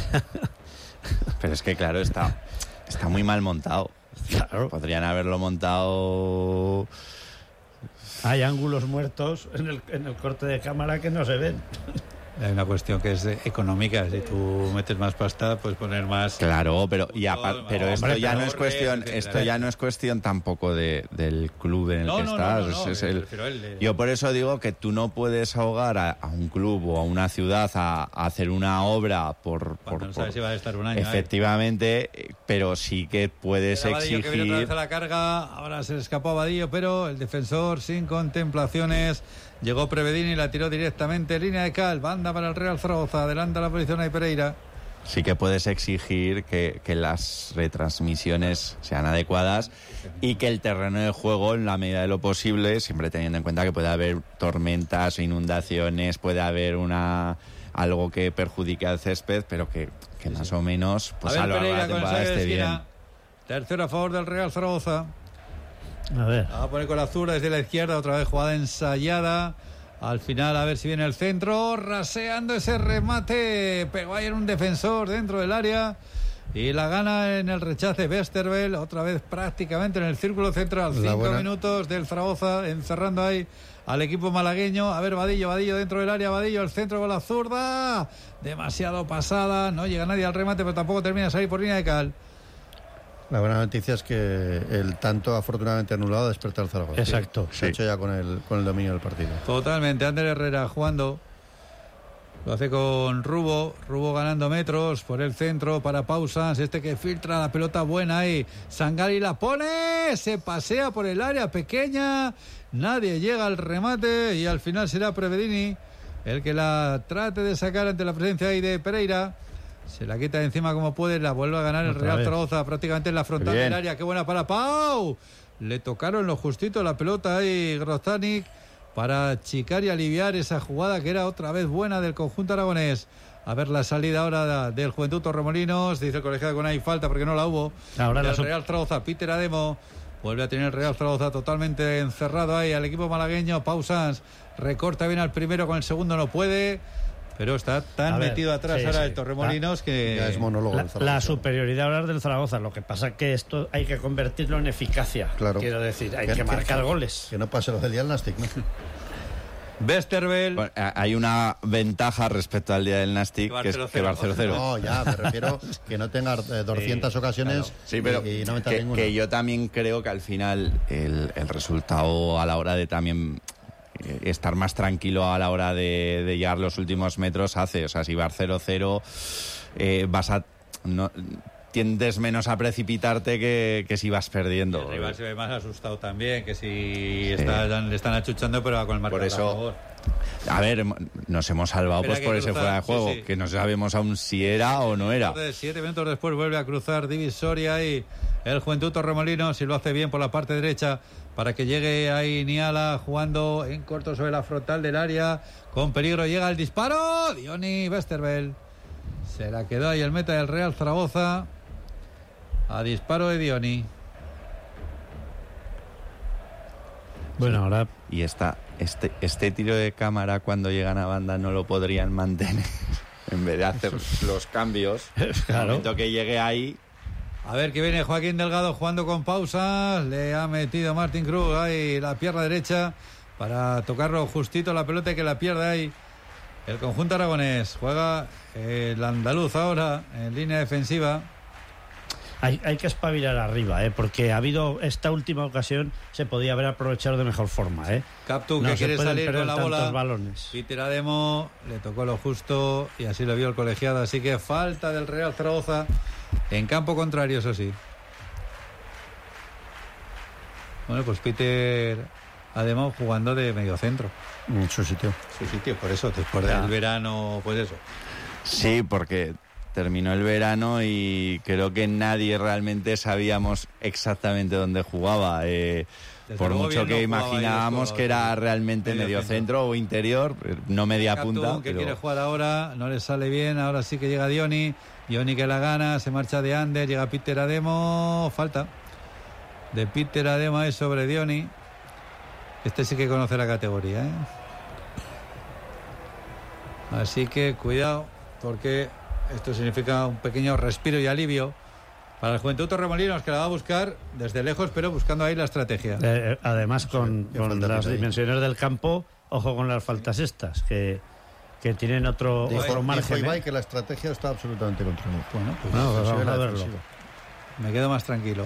Pero es que, claro, está, está muy mal montado. Claro. Podrían haberlo montado... Hay ángulos muertos en el, en el corte de cámara que no se ven. Hay una cuestión que es económica. Si tú metes más pasta, puedes poner más. Claro, pero y apart, pero esto hombre, ya pero no es cuestión, esto ya no es cuestión tampoco de, del club en el no, que no, estás. No, no, no, es, es el, el, el, yo por eso digo que tú no puedes ahogar a, a un club o a una ciudad a, a hacer una obra por, por, no sabes si va a estar un año. Efectivamente, eh. pero sí que puedes Era exigir. Vadillo que viene otra vez a la carga, ahora se le escapó a Vadillo, pero el defensor sin contemplaciones. Llegó Prevedini y la tiró directamente. Línea de cal, banda para el Real Zaragoza. Adelanta la posición ahí Pereira. Sí que puedes exigir que, que las retransmisiones sean adecuadas y que el terreno de juego, en la medida de lo posible, siempre teniendo en cuenta que puede haber tormentas o inundaciones, puede haber una algo que perjudique al césped, pero que, que sí, más sí. o menos pues a, ver, a lo largo de la temporada esté bien. Tercero a favor del Real Zaragoza. A ver. Va a poner con la zurda desde la izquierda, otra vez jugada ensayada. Al final, a ver si viene el centro. Raseando ese remate. Pegó ahí en un defensor dentro del área. Y la gana en el rechace Westerveld. Otra vez prácticamente en el círculo central. La Cinco buena. minutos del Zaragoza encerrando ahí al equipo malagueño. A ver, Vadillo, Vadillo dentro del área. Vadillo, el centro con la zurda. Demasiado pasada. No llega nadie al remate, pero tampoco termina de salir por línea de cal. La buena noticia es que el tanto afortunadamente anulado desperta al Zaragoza. Exacto. Se ha sí. hecho ya con el, con el dominio del partido. Totalmente. Ander Herrera jugando. Lo hace con Rubo. Rubo ganando metros por el centro para Pausans. Este que filtra la pelota buena ahí. Sangari la pone. Se pasea por el área pequeña. Nadie llega al remate. Y al final será Prevedini el que la trate de sacar ante la presencia ahí de Pereira. Se la quita de encima como puede, la vuelve a ganar el Real vez. Zaragoza prácticamente en la frontal del área. Qué buena para Pau. Le tocaron lo justito la pelota ahí Grozanic para achicar y aliviar esa jugada que era otra vez buena del conjunto aragonés. A ver la salida ahora del Juventud Torremolinos. Dice el colegiado que no hay falta porque no la hubo. Ahora el la Real Zaragoza, Peter Ademo. Vuelve a tener el Real Zaragoza totalmente encerrado ahí al equipo malagueño. Pausans recorta bien al primero, con el segundo no puede. Pero está tan ver, metido atrás sí, ahora sí. el Torremolinos la, que... Ya es monólogo. La, la superioridad ahora del Zaragoza. Lo que pasa es que esto hay que convertirlo en eficacia. Claro. Quiero decir, hay que, que marcar que, goles. Que no pase lo del día del Nastic, ¿no? Westerveld. Bueno, hay una ventaja respecto al día del Nastic, que es que va cero cero. No, ya, me refiero que no tenga eh, doscientas sí, ocasiones claro. Sí, pero y, y no meter que, ninguna. Que yo también creo que al final el, el resultado a la hora de también estar más tranquilo a la hora de, de llegar los últimos metros hace, o sea, si vas cero cero eh, vas a no, tiendes menos a precipitarte que, que si vas perdiendo. El rival se ve más asustado también, que si sí. está, le están achuchando, pero va con el marcador por eso, a favor. A ver, nos hemos salvado pues por ese fuera de juego, sí, sí. que no sabemos aún si era o no era. Siete minutos después vuelve a cruzar divisoria y el Juventud Torremolinos, y lo hace bien por la parte derecha para que llegue ahí Niala jugando en corto sobre la frontal del área, con peligro, llega el disparo, Diony Westerveld. Se la quedó ahí el meta del Real Zaragoza. A disparo de Diony. Bueno, ahora... Y esta, este, este tiro de cámara cuando llegan a banda no lo podrían mantener en vez de hacer los cambios. Claro. En el momento que llegue ahí... A ver que viene Joaquín Delgado jugando con pausas. Le ha metido Martín Cruz ahí la pierna derecha para tocarlo justito la pelota y que la pierda ahí el conjunto aragonés. Juega el andaluz ahora en línea defensiva. Hay, hay que espabilar arriba, ¿eh? Porque ha habido esta última ocasión, se podía haber aprovechado de mejor forma, ¿eh? Captu, no que quiere salir con la bola. Balones. Peter Ademo le tocó lo justo y así lo vio el colegiado. Así que falta del Real Zaragoza en campo contrario, eso sí. Bueno, pues Peter Ademo jugando de mediocentro. En su sitio. Su sitio, por eso, después del verano, pues eso. Sí, porque... terminó el verano y creo que nadie realmente sabíamos exactamente dónde jugaba. Eh, por mucho que no imaginábamos que era realmente medio centro o interior, no media Captún, punta. Que pero... quiere jugar ahora, no le sale bien, ahora sí que llega Diony. Diony que la gana, se marcha de Ander, llega Peter Ademo, falta de Peter Ademo es sobre Diony. Este sí que conoce la categoría, ¿eh? Así que cuidado, porque esto significa un pequeño respiro y alivio para el Juventud Torremolinos, que la va a buscar desde lejos, pero buscando ahí la estrategia. Eh, además, con, sí, con las dimensiones del campo, ojo con las faltas estas, que, que tienen otro, dijo, otro margen. Dijo Ibai ¿eh? que la estrategia está absolutamente controlada. Bueno, pues no, pues vamos a verlo. Me quedo más tranquilo.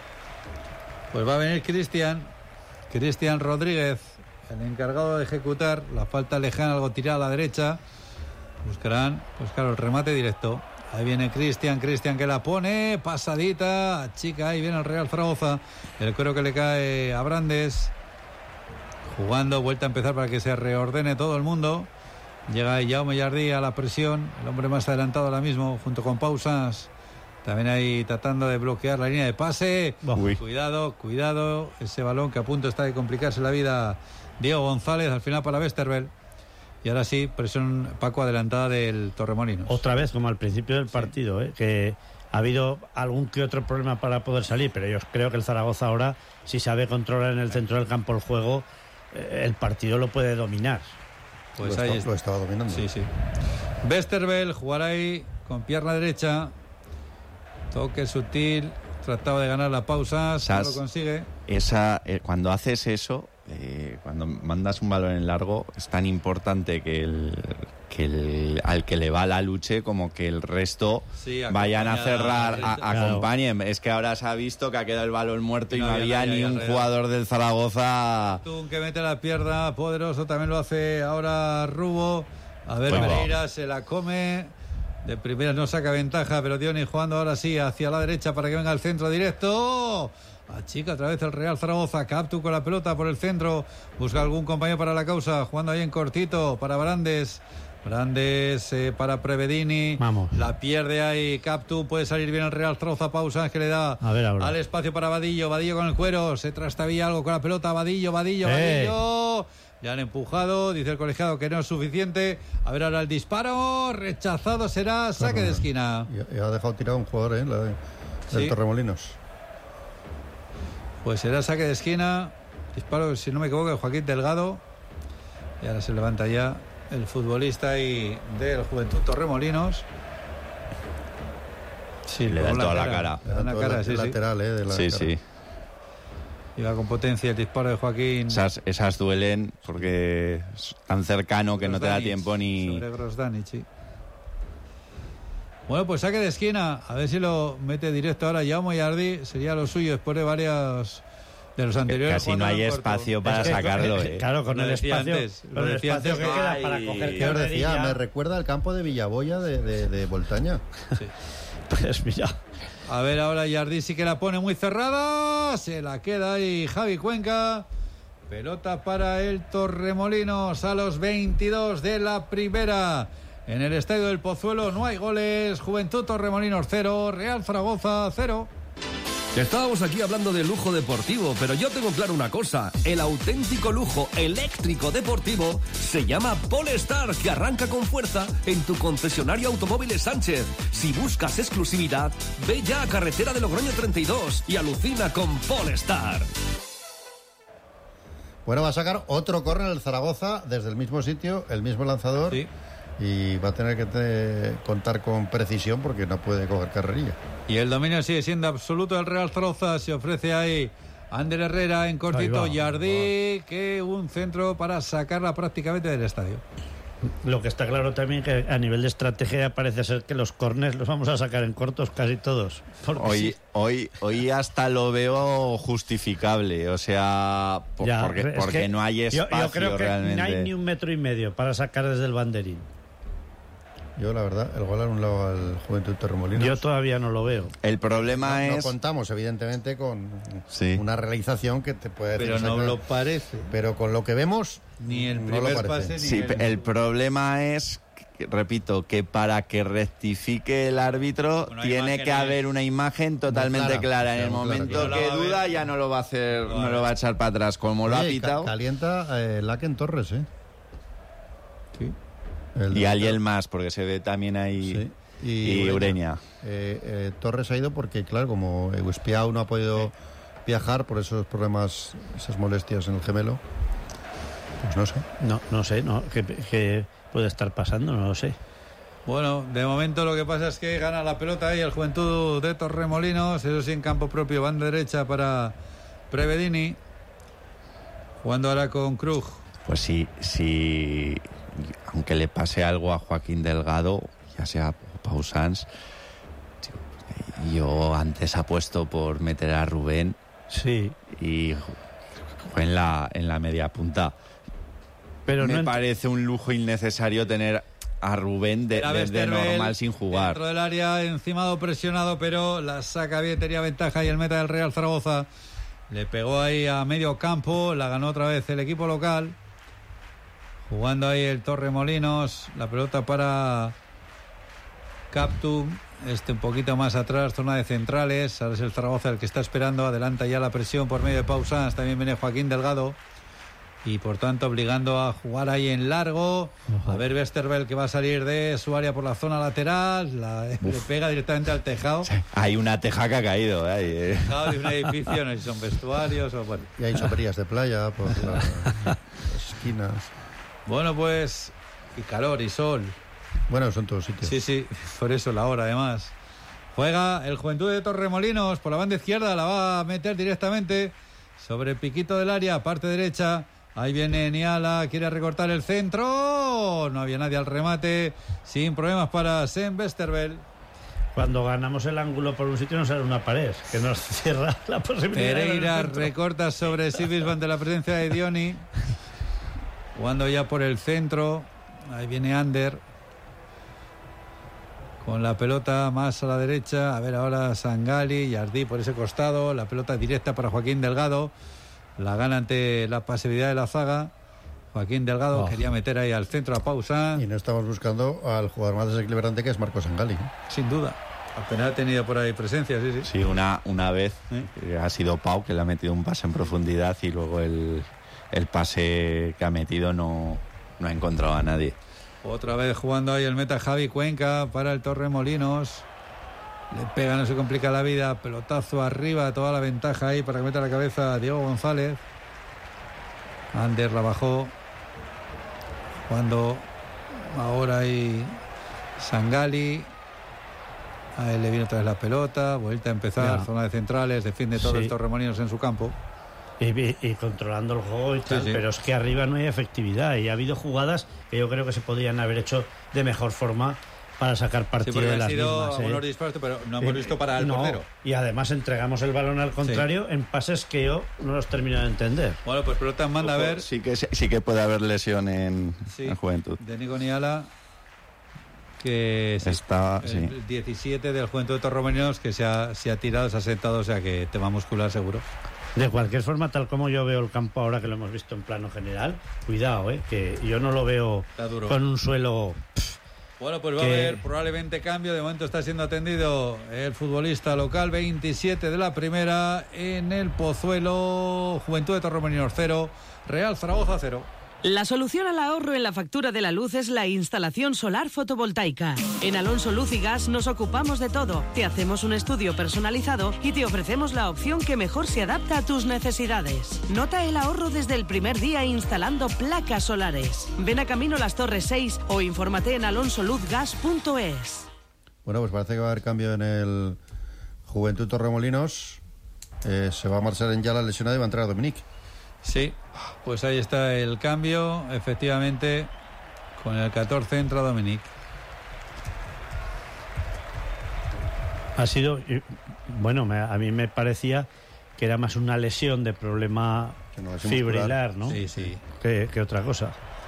Pues va a venir Cristian, Cristian Rodríguez, el encargado de ejecutar la falta lejana, algo tirada a la derecha. Buscarán, pues claro, el remate directo. Ahí viene Cristian, Cristian que la pone, pasadita, chica, ahí viene el Real Zaragoza. El cuero que le cae a Brandes. Jugando, vuelta a empezar para que se reordene todo el mundo. Llega ahí Jaume Jardí a la presión, el hombre más adelantado ahora mismo, junto con Pausas. También ahí tratando de bloquear la línea de pase. Uy. Cuidado, cuidado, ese balón que a punto está de complicarse la vida. Diego González, al final para Westerveld. Y ahora sí, presión, Paco, adelantada del Torremolinos. Otra vez, como al principio del partido, sí. ¿eh? Que ha habido algún que otro problema para poder salir, pero yo creo que el Zaragoza ahora, si sabe controlar en el centro del campo el juego, eh, el partido lo puede dominar. Pues lo, ahí está, lo estaba dominando. Sí, sí. Westerveld jugará ahí con pierna derecha. Toque sutil, trataba de ganar la pausa, no lo consigue. Esa, eh, cuando haces eso... Eh, cuando mandas un balón en largo es tan importante que el que el, al que le va la luche como que el resto sí, vayan a cerrar, a, a acompañen. Es que ahora se ha visto que ha quedado el balón muerto y no, no había, había ni un alrededor. Jugador del Zaragoza. Tú que mete la pierna, poderoso, también lo hace ahora Rubo. A ver, pues Pereira no. Se la come. De primera no saca ventaja, pero Diony jugando ahora sí hacia la derecha para que venga al centro directo. Achica otra vez el Real Zaragoza. Captu con la pelota por el centro. Busca algún compañero para la causa. Jugando ahí en cortito para Brandes. Brandes eh, para Prevedini. Vamos. La pierde ahí Captu. Puede salir bien el Real Zaragoza. Pausa que le da a ver, al espacio para Vadillo. Vadillo con el cuero. Se trastabilla algo con la pelota. Vadillo, Vadillo, ¡Eh! Vadillo. Le han empujado. Dice el colegiado que no es suficiente. A ver ahora el disparo. Rechazado será. Saque claro, de esquina. Y ha dejado tirado un jugador, ¿eh? La de, del sí. Torremolinos. Pues será saque de esquina. Disparo, si no me equivoco, de Joaquín Delgado. Y ahora se levanta ya el futbolista y del Juventud Torremolinos. Sí, le da toda la cara. Le da la cara, sí, lateral, sí. Eh, de la sí, cara. sí. Y va con potencia el disparo de Joaquín. Esas, esas duelen porque es tan cercano que Grosdanic, no te da tiempo ni... Sobre Grosdanic, sí. Bueno, pues saque de esquina. A ver si lo mete directo ahora Jaume Jardí. Sería lo suyo después de varios de los anteriores. Casi no hay espacio para es que, sacarlo. Eh. Claro, con lo el espacio, antes, con el espacio que queda para coger. ¿Qué os decía? Me recuerda al campo de Villaboya de, de, de Voltaña. Sí. Pues mira. A ver, ahora Jardí sí que la pone muy cerrada. Se la queda ahí Javi Cuenca. Pelota para el Torremolinos a los veintidós de la primera. En el Estadio del Pozuelo no hay goles. Juventud Torremolinos cero, Real Zaragoza cero. Estábamos aquí hablando de lujo deportivo, pero yo tengo claro una cosa. El auténtico lujo eléctrico deportivo se llama Polestar, que arranca con fuerza en tu concesionario Automóviles Sánchez. Si buscas exclusividad, ve ya a Carretera de Logroño treinta y dos y alucina con Polestar. Bueno, va a sacar otro córner el Zaragoza desde el mismo sitio, el mismo lanzador. Sí. Y va a tener que te, contar con precisión porque no puede coger carrerilla. Y el dominio sigue siendo absoluto del Real Zaragoza. Se ofrece ahí Ander Herrera en cortito, Jardí, que un centro para sacarla prácticamente del estadio. Lo que está claro también que a nivel de estrategia parece ser que los córners los vamos a sacar en cortos casi todos. Hoy, sí. hoy, hoy hasta lo veo justificable, o sea, por, ya, porque, porque no hay espacio yo, yo creo que realmente. No hay ni un metro y medio para sacar desde el banderín. Yo, la verdad, el gol anulado al Juventud Torremolinos. Yo todavía no lo veo. El problema no, es... No contamos, evidentemente, con sí. una realización que te puede decir... Pero no lo parece. Pero con lo que vemos, ni el primer no lo pase, ni sí, el... el problema es, que, repito, que para que rectifique el árbitro bueno, tiene que haber una imagen totalmente clara. clara. En el momento claro, que, que duda ya no lo va a hacer, claro. no lo va a echar para atrás, como Oye, lo ha pitado. Calienta eh, Laken Torres, ¿eh? Sí. Y alguien más, porque se ve también ahí sí. y, y Ureña. Eh, eh, Torres ha ido porque, claro, como Euspiau no ha podido viajar por esos problemas, esas molestias en el gemelo, pues no sé. No, no sé, no, ¿qué, qué puede estar pasando? No lo sé. Bueno, de momento lo que pasa es que gana la pelota ahí el Juventud de Torremolinos, eso sí en campo propio, banda derecha para Prevedini, jugando ahora con Krug. Pues sí, sí... aunque le pase algo a Joaquín Delgado, ya sea Pausans, yo antes apuesto por meter a Rubén sí. y en la, en la media punta. Pero me no parece un lujo innecesario tener a Rubén de, de, de normal sin jugar. Dentro del área, encimado, presionado, pero la saca bien, tenía ventaja y el meta del Real Zaragoza le pegó ahí a medio campo, la ganó otra vez el equipo local. Jugando ahí el Torremolinos, la pelota para Captum, este un poquito más atrás, zona de centrales, ahora es el Zaragoza el que está esperando, adelanta ya la presión por medio de Pausans, también viene Joaquín Delgado y por tanto obligando a jugar ahí en largo, uh-huh. a ver Westerveld que va a salir de su área por la zona lateral, la, le pega directamente al tejado. Sí. Hay una teja que ha caído. Ahí, eh. Tejado de un edificio, no sé si son vestuarios o bueno. Y hay sombrillas de playa por la, las esquinas. Bueno, pues, y calor y sol. Bueno, son todos sitios. Sí, sí, por eso la hora, además. Juega el Juventud de Torremolinos por la banda izquierda, la va a meter directamente sobre el piquito del área, parte derecha. Ahí viene Niala, quiere recortar el centro. No había nadie al remate, sin problemas para Sven Westerveld. Cuando ganamos el ángulo por un sitio nos sale una pared, que nos cierra la posibilidad. Pereira recorta sobre Sivis ante la presencia de Dioni. Jugando ya por el centro. Ahí viene Ander. Con la pelota más a la derecha. A ver ahora Sangali, Jardí por ese costado. La pelota directa para Joaquín Delgado. La gana ante la pasividad de la zaga. Joaquín Delgado oh. quería meter ahí al centro a Pausa. Y no estamos buscando al jugador más desequilibrante que es Marco Sangali. Sin duda. Apenas ha tenido por ahí presencia, sí, sí. Sí, una, una vez ¿Eh? ha sido Pau que le ha metido un pase en profundidad y luego el... el pase que ha metido no, no ha encontrado a nadie. Otra vez jugando ahí el meta Javi Cuenca para el Torremolinos. Le pega, no se complica la vida. Pelotazo arriba, toda la ventaja ahí para que meta la cabeza a Diego González. Ander la bajó. Jugando ahora ahí Sangali. A él le viene otra vez la pelota. Vuelta a empezar, ya. Zona de centrales. Defiende todo sí. el Torremolinos en su campo. Y, y, y controlando el juego y tal, sí, sí. pero es que arriba no hay efectividad y ha habido jugadas que yo creo que se podrían haber hecho de mejor forma para sacar partido sí, de las sido mismas. ¿eh? Buenos disparos, pero no hemos visto para el no, portero. Y además entregamos el balón al contrario sí. en pases que yo no los termino de entender. Bueno, pues pelota manda Ojo, a ver. Sí que, sí que puede haber lesión en, sí, en Juventud. De Nico Niala, que está el sí. diecisiete del Juventud de Torremolinos, que se ha, se ha tirado, se ha sentado, o sea que tema muscular seguro. De cualquier forma, tal como yo veo el campo ahora que lo hemos visto en plano general, cuidado, eh, que yo no lo veo con un suelo... Pff, bueno, pues va que... a haber probablemente cambio. De momento está siendo atendido el futbolista local, veintisiete de la primera, en el Pozuelo. Juventud de Torremolinos cero, Real Zaragoza cero. La solución al ahorro en la factura de la luz es la instalación solar fotovoltaica. En Alonso Luz y Gas nos ocupamos de todo. Te hacemos un estudio personalizado y te ofrecemos la opción que mejor se adapta a tus necesidades. Nota el ahorro desde el primer día instalando placas solares. Ven a Camino Las Torres seis o infórmate en alonso luz gas punto es. Bueno, pues parece que va a haber cambio en el Juventud Torremolinos. Eh, se va a marchar en ya la lesionada y va a entrar Dominic. Sí, pues ahí está el cambio, efectivamente, con el catorce entra Dominic. Ha sido, bueno, me, a mí me parecía que era más una lesión de problema no, fibrilar, ¿no? Sí, sí. Que, que otra cosa.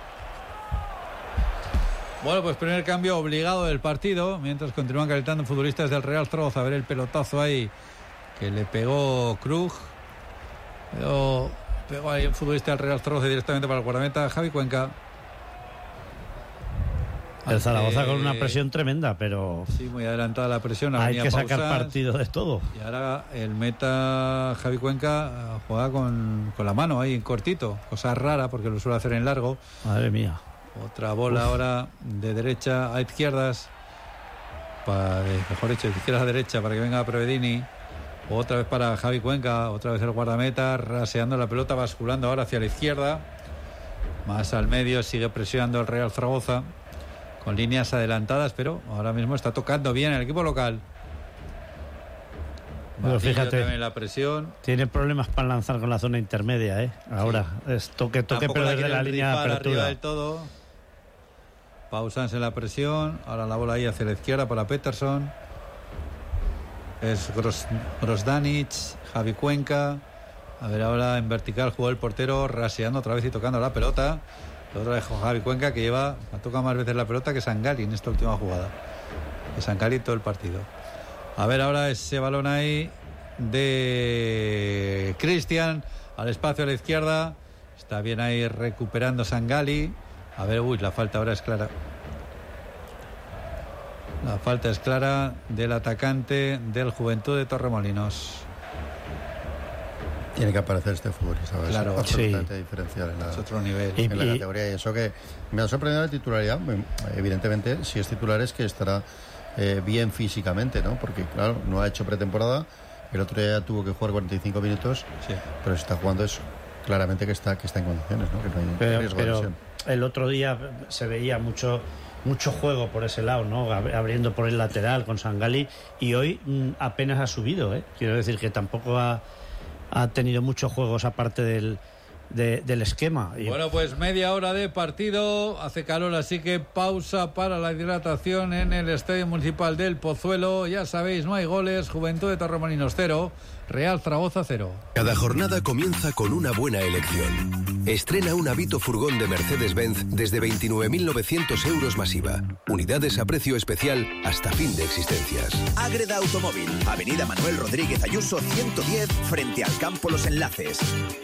Bueno, pues primer cambio obligado del partido, mientras continúan calentando futbolistas del Real Zaragoza. A ver el pelotazo ahí que le pegó Krug. Pero... Pegó ahí el futbolista del Real Zaragoza directamente para el guardameta Javi Cuenca. El Zaragoza eh, con una presión tremenda, pero... Sí, muy adelantada la presión. Hay que sacar pausas, partido de todo. Y ahora el meta Javi Cuenca juega con, con la mano ahí, en cortito. Cosa rara porque lo suele hacer en largo. Madre mía. Otra bola Uf. ahora de derecha a izquierdas. Para, mejor dicho, de izquierda a derecha para que venga Prevedini. Otra vez para Javi Cuenca, otra vez el guardameta, raseando la pelota, basculando ahora hacia la izquierda. Más al medio, sigue presionando el Real Zaragoza, con líneas adelantadas, pero ahora mismo está tocando bien el equipo local. Pero fíjate, también la presión. Tiene problemas para lanzar con la zona intermedia, ¿eh? Ahora, sí. es toque, toque, pero desde la línea de apertura. Del todo. Pausanse la presión, ahora la bola ahí hacia la izquierda para Peterson. Es Gros, Grosdanic, Javi Cuenca. A ver, ahora en vertical jugó el portero, raseando otra vez y tocando la pelota. Otra vez Javi Cuenca, que lleva, ha tocado más veces la pelota que Sangali en esta última jugada. Que Sangali todo el partido. A ver, ahora ese balón ahí de Cristian al espacio a la izquierda. Está bien ahí recuperando Sangali. A ver, uy, la falta ahora es clara. La falta es clara del atacante del Juventud de Torremolinos. Tiene que aparecer este futbolista. Claro, es absolutamente sí. diferencial en la, es otro nivel. En y, la categoría. Y eso que me ha sorprendido la titularidad. Evidentemente, si es titular es que estará eh, bien físicamente, ¿no? Porque, claro, no ha hecho pretemporada. El otro día tuvo que jugar cuarenta y cinco minutos. Sí. Pero si está jugando es claramente que está, que está en condiciones, ¿no? Que no hay pero, riesgo pero de lesión. El otro día se veía mucho... mucho juego por ese lado, ¿no? Abriendo por el lateral con Sangali, y hoy mmm, apenas ha subido, ¿eh? Quiero decir que tampoco ha, ha tenido muchos juegos aparte del, de, del esquema. Bueno, pues media hora de partido, hace calor, así que pausa para la hidratación en el Estadio Municipal del Pozuelo. Ya sabéis, no hay goles. Juventud de Torremolinos cero, Real Zaragoza cero. Cada jornada comienza con una buena elección. Estrena un Avito furgón de Mercedes-Benz desde veintinueve mil novecientos euros masiva. Unidades a precio especial hasta fin de existencias. Ágreda Automóvil, Avenida Manuel Rodríguez Ayuso ciento diez, frente al Campo Los Enlaces.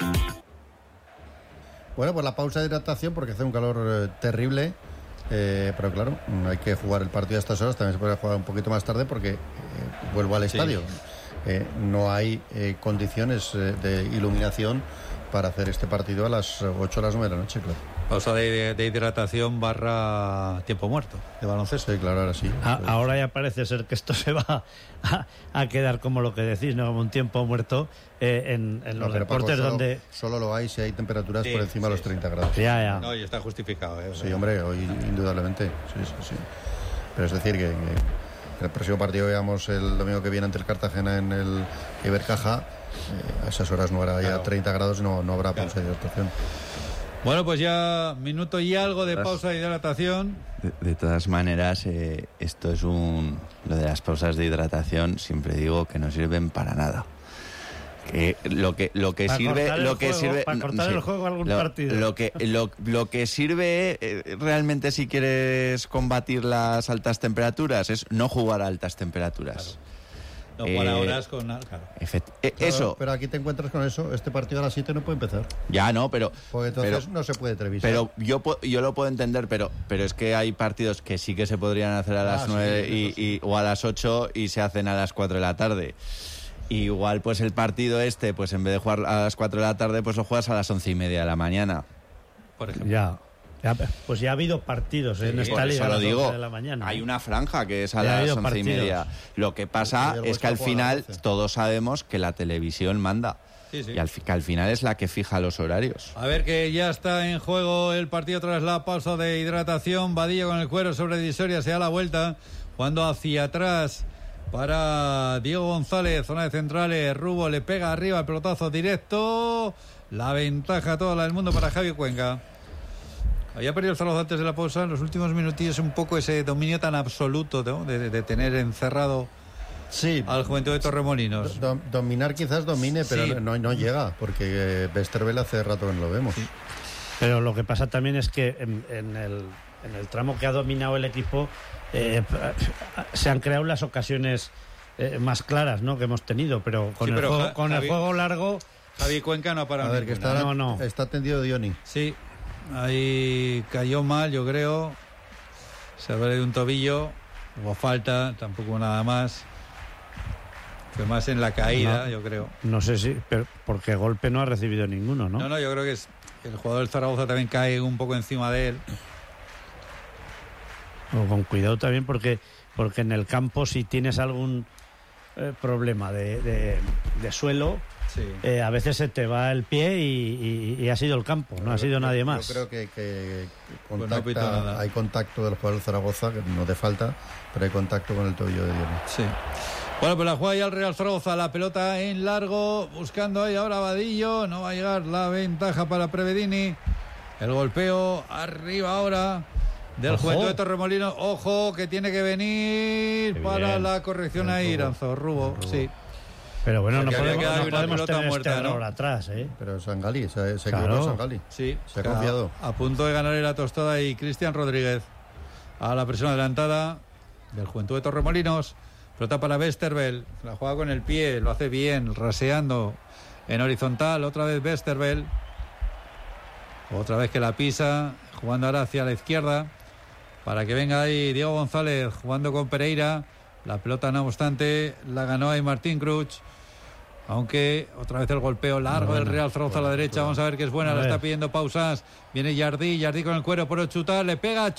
Bueno, pues la pausa de hidratación porque hace un calor eh, terrible. Eh, pero claro, hay que jugar el partido a estas horas. También se puede jugar un poquito más tarde porque eh, vuelvo al estadio. Sí. Eh, no hay eh, condiciones eh, de iluminación para hacer este partido a las ocho o las nueve de la noche, claro. Pausa de, de, de hidratación barra tiempo muerto de baloncesto. Sí, claro, ahora sí. A, ahora ya parece ser que esto se va a, a quedar como lo que decís, ¿no? Como un tiempo muerto eh, en, en los no, deportes Paco, solo, donde... Solo lo hay si hay temperaturas sí, por encima sí, de los treinta grados. Ya, ya. No, y está justificado, ¿eh? Sí, hombre, hoy indudablemente. Sí, sí, sí. Pero es decir que... que el próximo partido veamos el domingo que viene ante el Cartagena en el Ibercaja. Eh, a esas horas no habrá claro. ya treinta grados, no, no habrá pausa claro. de hidratación. Bueno, pues ya minuto y algo de pausa de hidratación. De, de todas maneras, eh, esto es un... Lo de las pausas de hidratación, siempre digo que no sirven para nada. Que lo que lo que para sirve lo que juego, sirve para cortar no, el sí, juego algún lo, partido. Lo que lo, lo que sirve eh, realmente si quieres combatir las altas temperaturas es no jugar a altas temperaturas. Claro. No por eh, horas con claro. Efect- eh, Claro, eso. Pero aquí te encuentras con eso. Este partido a las siete no puede empezar. Ya no, pero porque entonces pero, no se puede televisar. Pero yo yo lo puedo entender, pero pero es que hay partidos que sí que se podrían hacer a las ah, nueve sí, y, sí. y, o a las ocho y se hacen a las cuatro de la tarde. Y igual pues el partido este, pues en vez de jugar a las cuatro de la tarde, pues lo juegas a las once y media de la mañana. Por ejemplo. Ya. Ya, pues ya ha habido partidos Sí, en esta por liga eso a lo las digo. once de la mañana. Hay una franja que es a Ya ha las habido once y partidos. media. Lo que pasa Y el es que al Huesca juega a las final doce. todos sabemos que la televisión manda. Sí, sí. Y al, fi- que al final es la que fija los horarios. A ver que ya está en juego el partido tras la pausa de hidratación. Vadillo con el cuero sobre divisoria, se da la vuelta, jugando hacia atrás para Diego González, zona de centrales. Rubo le pega arriba el pelotazo directo. La ventaja toda del mundo para Javi Cuenca. Había perdido el Zaragoza antes de la pausa. En los últimos minutillos un poco ese dominio tan absoluto, ¿no? de, de, de tener encerrado sí, al Juventud de Torremolinos. Do, dominar quizás domine, pero Sí. no, no llega, porque eh, Westerveld hace rato que no lo vemos. Sí. Pero lo que pasa también es que en, en el, en el tramo que ha dominado el equipo eh, se han creado las ocasiones eh, más claras, ¿no?, que hemos tenido, pero con, Sí, el, pero juego, Ja- con Javi- el juego largo. Javi Cuenca no ha parado A ver, que ninguna. está, No, no. está tendido Dioni. Sí, ahí cayó mal, yo creo. Se duele de un tobillo. Hubo falta, tampoco nada más. Fue más en la caída, No. yo creo. No sé si, pero porque golpe no ha recibido ninguno, ¿no? No, no, yo creo que es, el jugador del Zaragoza también cae un poco encima de él. O con cuidado también, porque porque en el campo si tienes algún eh, problema de, de, de suelo, Sí. eh, a veces se te va el pie y, y- y ha sido el campo, no ha sido Yo- nadie yo más. creo que, que Pues no contacta, pito nada. hay contacto del jugador del Zaragoza, que no te falta, pero hay contacto con el tobillo de Dioni. Sí. Bueno, pues la juega ya el Real Zaragoza, la pelota en largo, buscando ahí ahora Vadillo, no va a llegar la ventaja para Prevedini. El golpeo arriba ahora del Ojo. Juventud de Torremolinos. Ojo, que tiene que venir Qué para bien. la corrección El ahí, Rubo. Iranzo, Rubo, sí. Pero bueno, O sea, no que había podemos, quedado no ahí una podemos pelota tener muerta, este error ¿no? atrás, ¿eh? Pero Sangali, se, se Claro. equivocó Sangali. Sí, Se ha claro, confiado. A punto de ganar la tostada y Cristian Rodríguez a la presión adelantada del Juventud de Torremolinos. Pelota para Westerveld, la juega con el pie, lo hace bien, raseando en horizontal. Otra vez Westerveld, otra vez que la pisa, jugando ahora hacia la izquierda para que venga ahí Diego González jugando con Pereira. La pelota, no obstante, la ganó ahí Martín Cruch. Aunque otra vez el golpeo largo del Real Zaragoza a la derecha. Vamos a ver que es buena, A la ver. está pidiendo Pausas. Viene Jardí, Jardí con el cuero por chutar, le pega,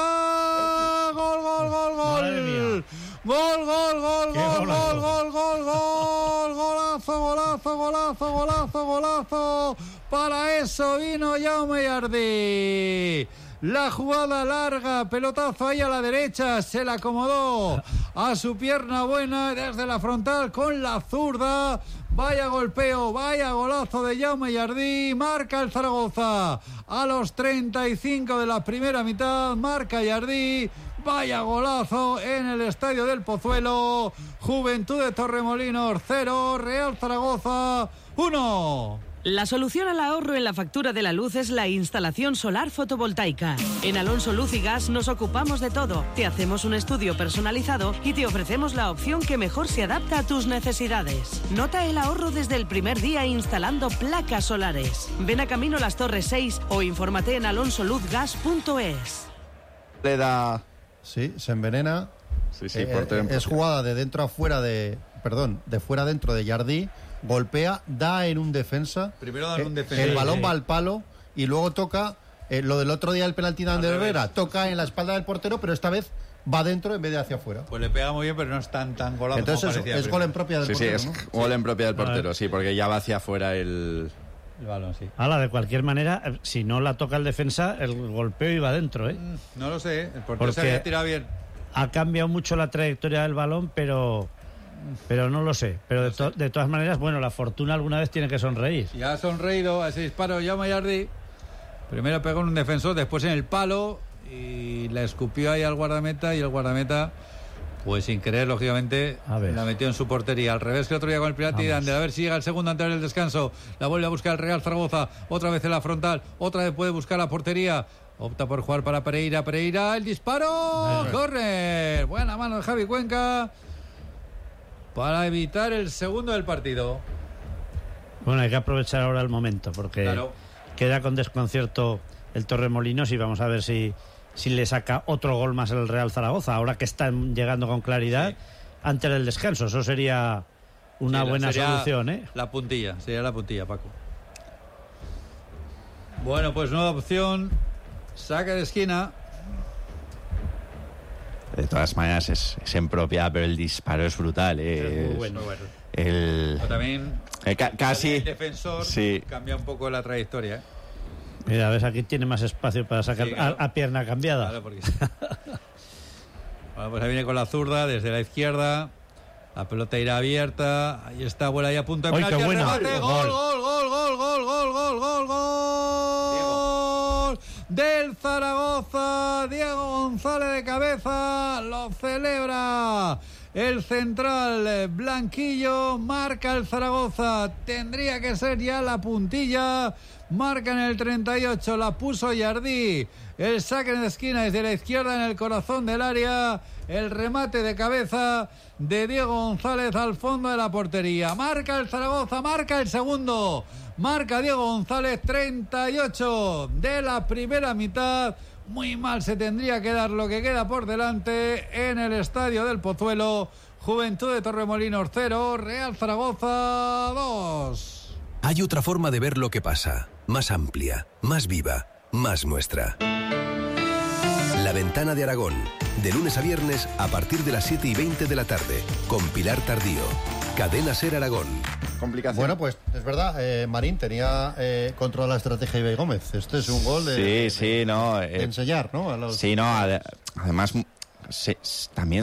chuta. Gol, gol, gol, Madre mía. gol. Gol, gol, gol, Qué gol, golazo. gol, gol, gol, gol. Golazo, golazo, golazo, golazo, golazo. Para eso vino Jaume Jardí. La jugada larga, pelotazo ahí a la derecha, se la acomodó a su pierna buena desde la frontal con la zurda. Vaya golpeo, vaya golazo de Jaume Jardí. Marca el Zaragoza a los treinta y cinco de la primera mitad. Marca Jardí. Vaya golazo en el estadio del Pozuelo. Juventud de Torremolinos cero, Real Zaragoza uno. La solución al ahorro en la factura de la luz es la instalación solar fotovoltaica. En Alonso Luz y Gas nos ocupamos de todo. Te hacemos un estudio personalizado y te ofrecemos la opción que mejor se adapta a tus necesidades. Nota el ahorro desde el primer día instalando placas solares. Ven a Camino Las Torres seis o infórmate en alonso luz gas punto es. Le da... Sí, se envenena. Sí, sí, Eh, portero en es portero. jugada de dentro a fuera de... Perdón, de fuera a dentro de Jardí. Golpea, da en un defensa. Primero dan Eh, un defensa. El Sí, balón sí. va al palo y luego toca... eh, lo del otro día el penalti de Al Ander revés. Herrera. Toca en la espalda del portero, pero esta vez va dentro en vez de hacia afuera. Pues le pega muy bien, pero no es tan, tan golazo. Entonces como es, parecía es primero. gol en propia del Sí, sí, portero, es ¿no? gol en propia del portero, sí, porque ya va hacia afuera el... El balón, sí. Ala, de cualquier manera, eh, si no la toca el defensa, el golpeo iba dentro, ¿eh? No lo sé, el portero Porque- se había tirado bien. Ha cambiado mucho la trayectoria del balón, pero pero no lo sé. Pero de, to- de todas maneras, bueno, la fortuna alguna vez tiene que sonreír. Ya ha sonreído a ese disparo Jaume Jardí. Primero pegó en un defensor, después en el palo y la escupió ahí al guardameta y el guardameta, pues sin querer, lógicamente, la metió en su portería. Al revés que el otro día con el penalti de Ander. A ver si llega el segundo antes del descanso. La vuelve a buscar el Real Zaragoza. Otra vez en la frontal. Otra vez puede buscar la portería. Opta por jugar para Pereira. Pereira, el disparo. Corre. Buena mano de Javi Cuenca para evitar el segundo del partido. Bueno, hay que aprovechar ahora el momento porque claro, queda con desconcierto el Torremolinos y vamos a ver si... si le saca otro gol más el Real Zaragoza, ahora que están llegando con claridad, sí, antes del descanso. Eso sería una sí, buena solución, ¿eh? La puntilla, sería la puntilla, Paco. Bueno, pues nueva opción, saque de esquina. De todas maneras es, es en propiedad, pero el disparo es brutal, ¿eh? Es muy bueno, bueno. El... Pero también eh, ca casi el defensor sí, cambia un poco la trayectoria, ¿eh? Mira, ves, aquí tiene más espacio para sacar sí, claro, a, a pierna cambiada. Claro, porque... bueno, pues ahí viene con la zurda desde la izquierda. La pelota irá abierta. Ahí está, vuela ahí a punto de penalti. Gol, gol, gol, gol, gol, gol, gol, gol, gol, gol, gol del Zaragoza. Diego González de cabeza lo celebra. El central blanquillo marca el Zaragoza. Tendría que ser ya la puntilla. Marca en el treinta y ocho, la puso Yardí. El saque de esquina desde la izquierda en el corazón del área. El remate de cabeza de Diego González al fondo de la portería. Marca el Zaragoza, marca el segundo. Marca Diego González, treinta y ocho de la primera mitad. Muy mal se tendría que dar lo que queda por delante en el estadio del Pozuelo. Juventud de Torremolinos cero, Real Zaragoza dos. Hay otra forma de ver lo que pasa, más amplia, más viva, más nuestra. La Ventana de Aragón, de lunes a viernes a partir de las siete y veinte de la tarde, con Pilar Tardío. Cadena Ser Aragón. Complicación. Bueno, pues es verdad, eh, Marín tenía eh, control la estrategia Ibai Gómez. Este es un gol de, sí, de, sí, no, de eh, enseñar, ¿no? A los... Sí, no, además se, también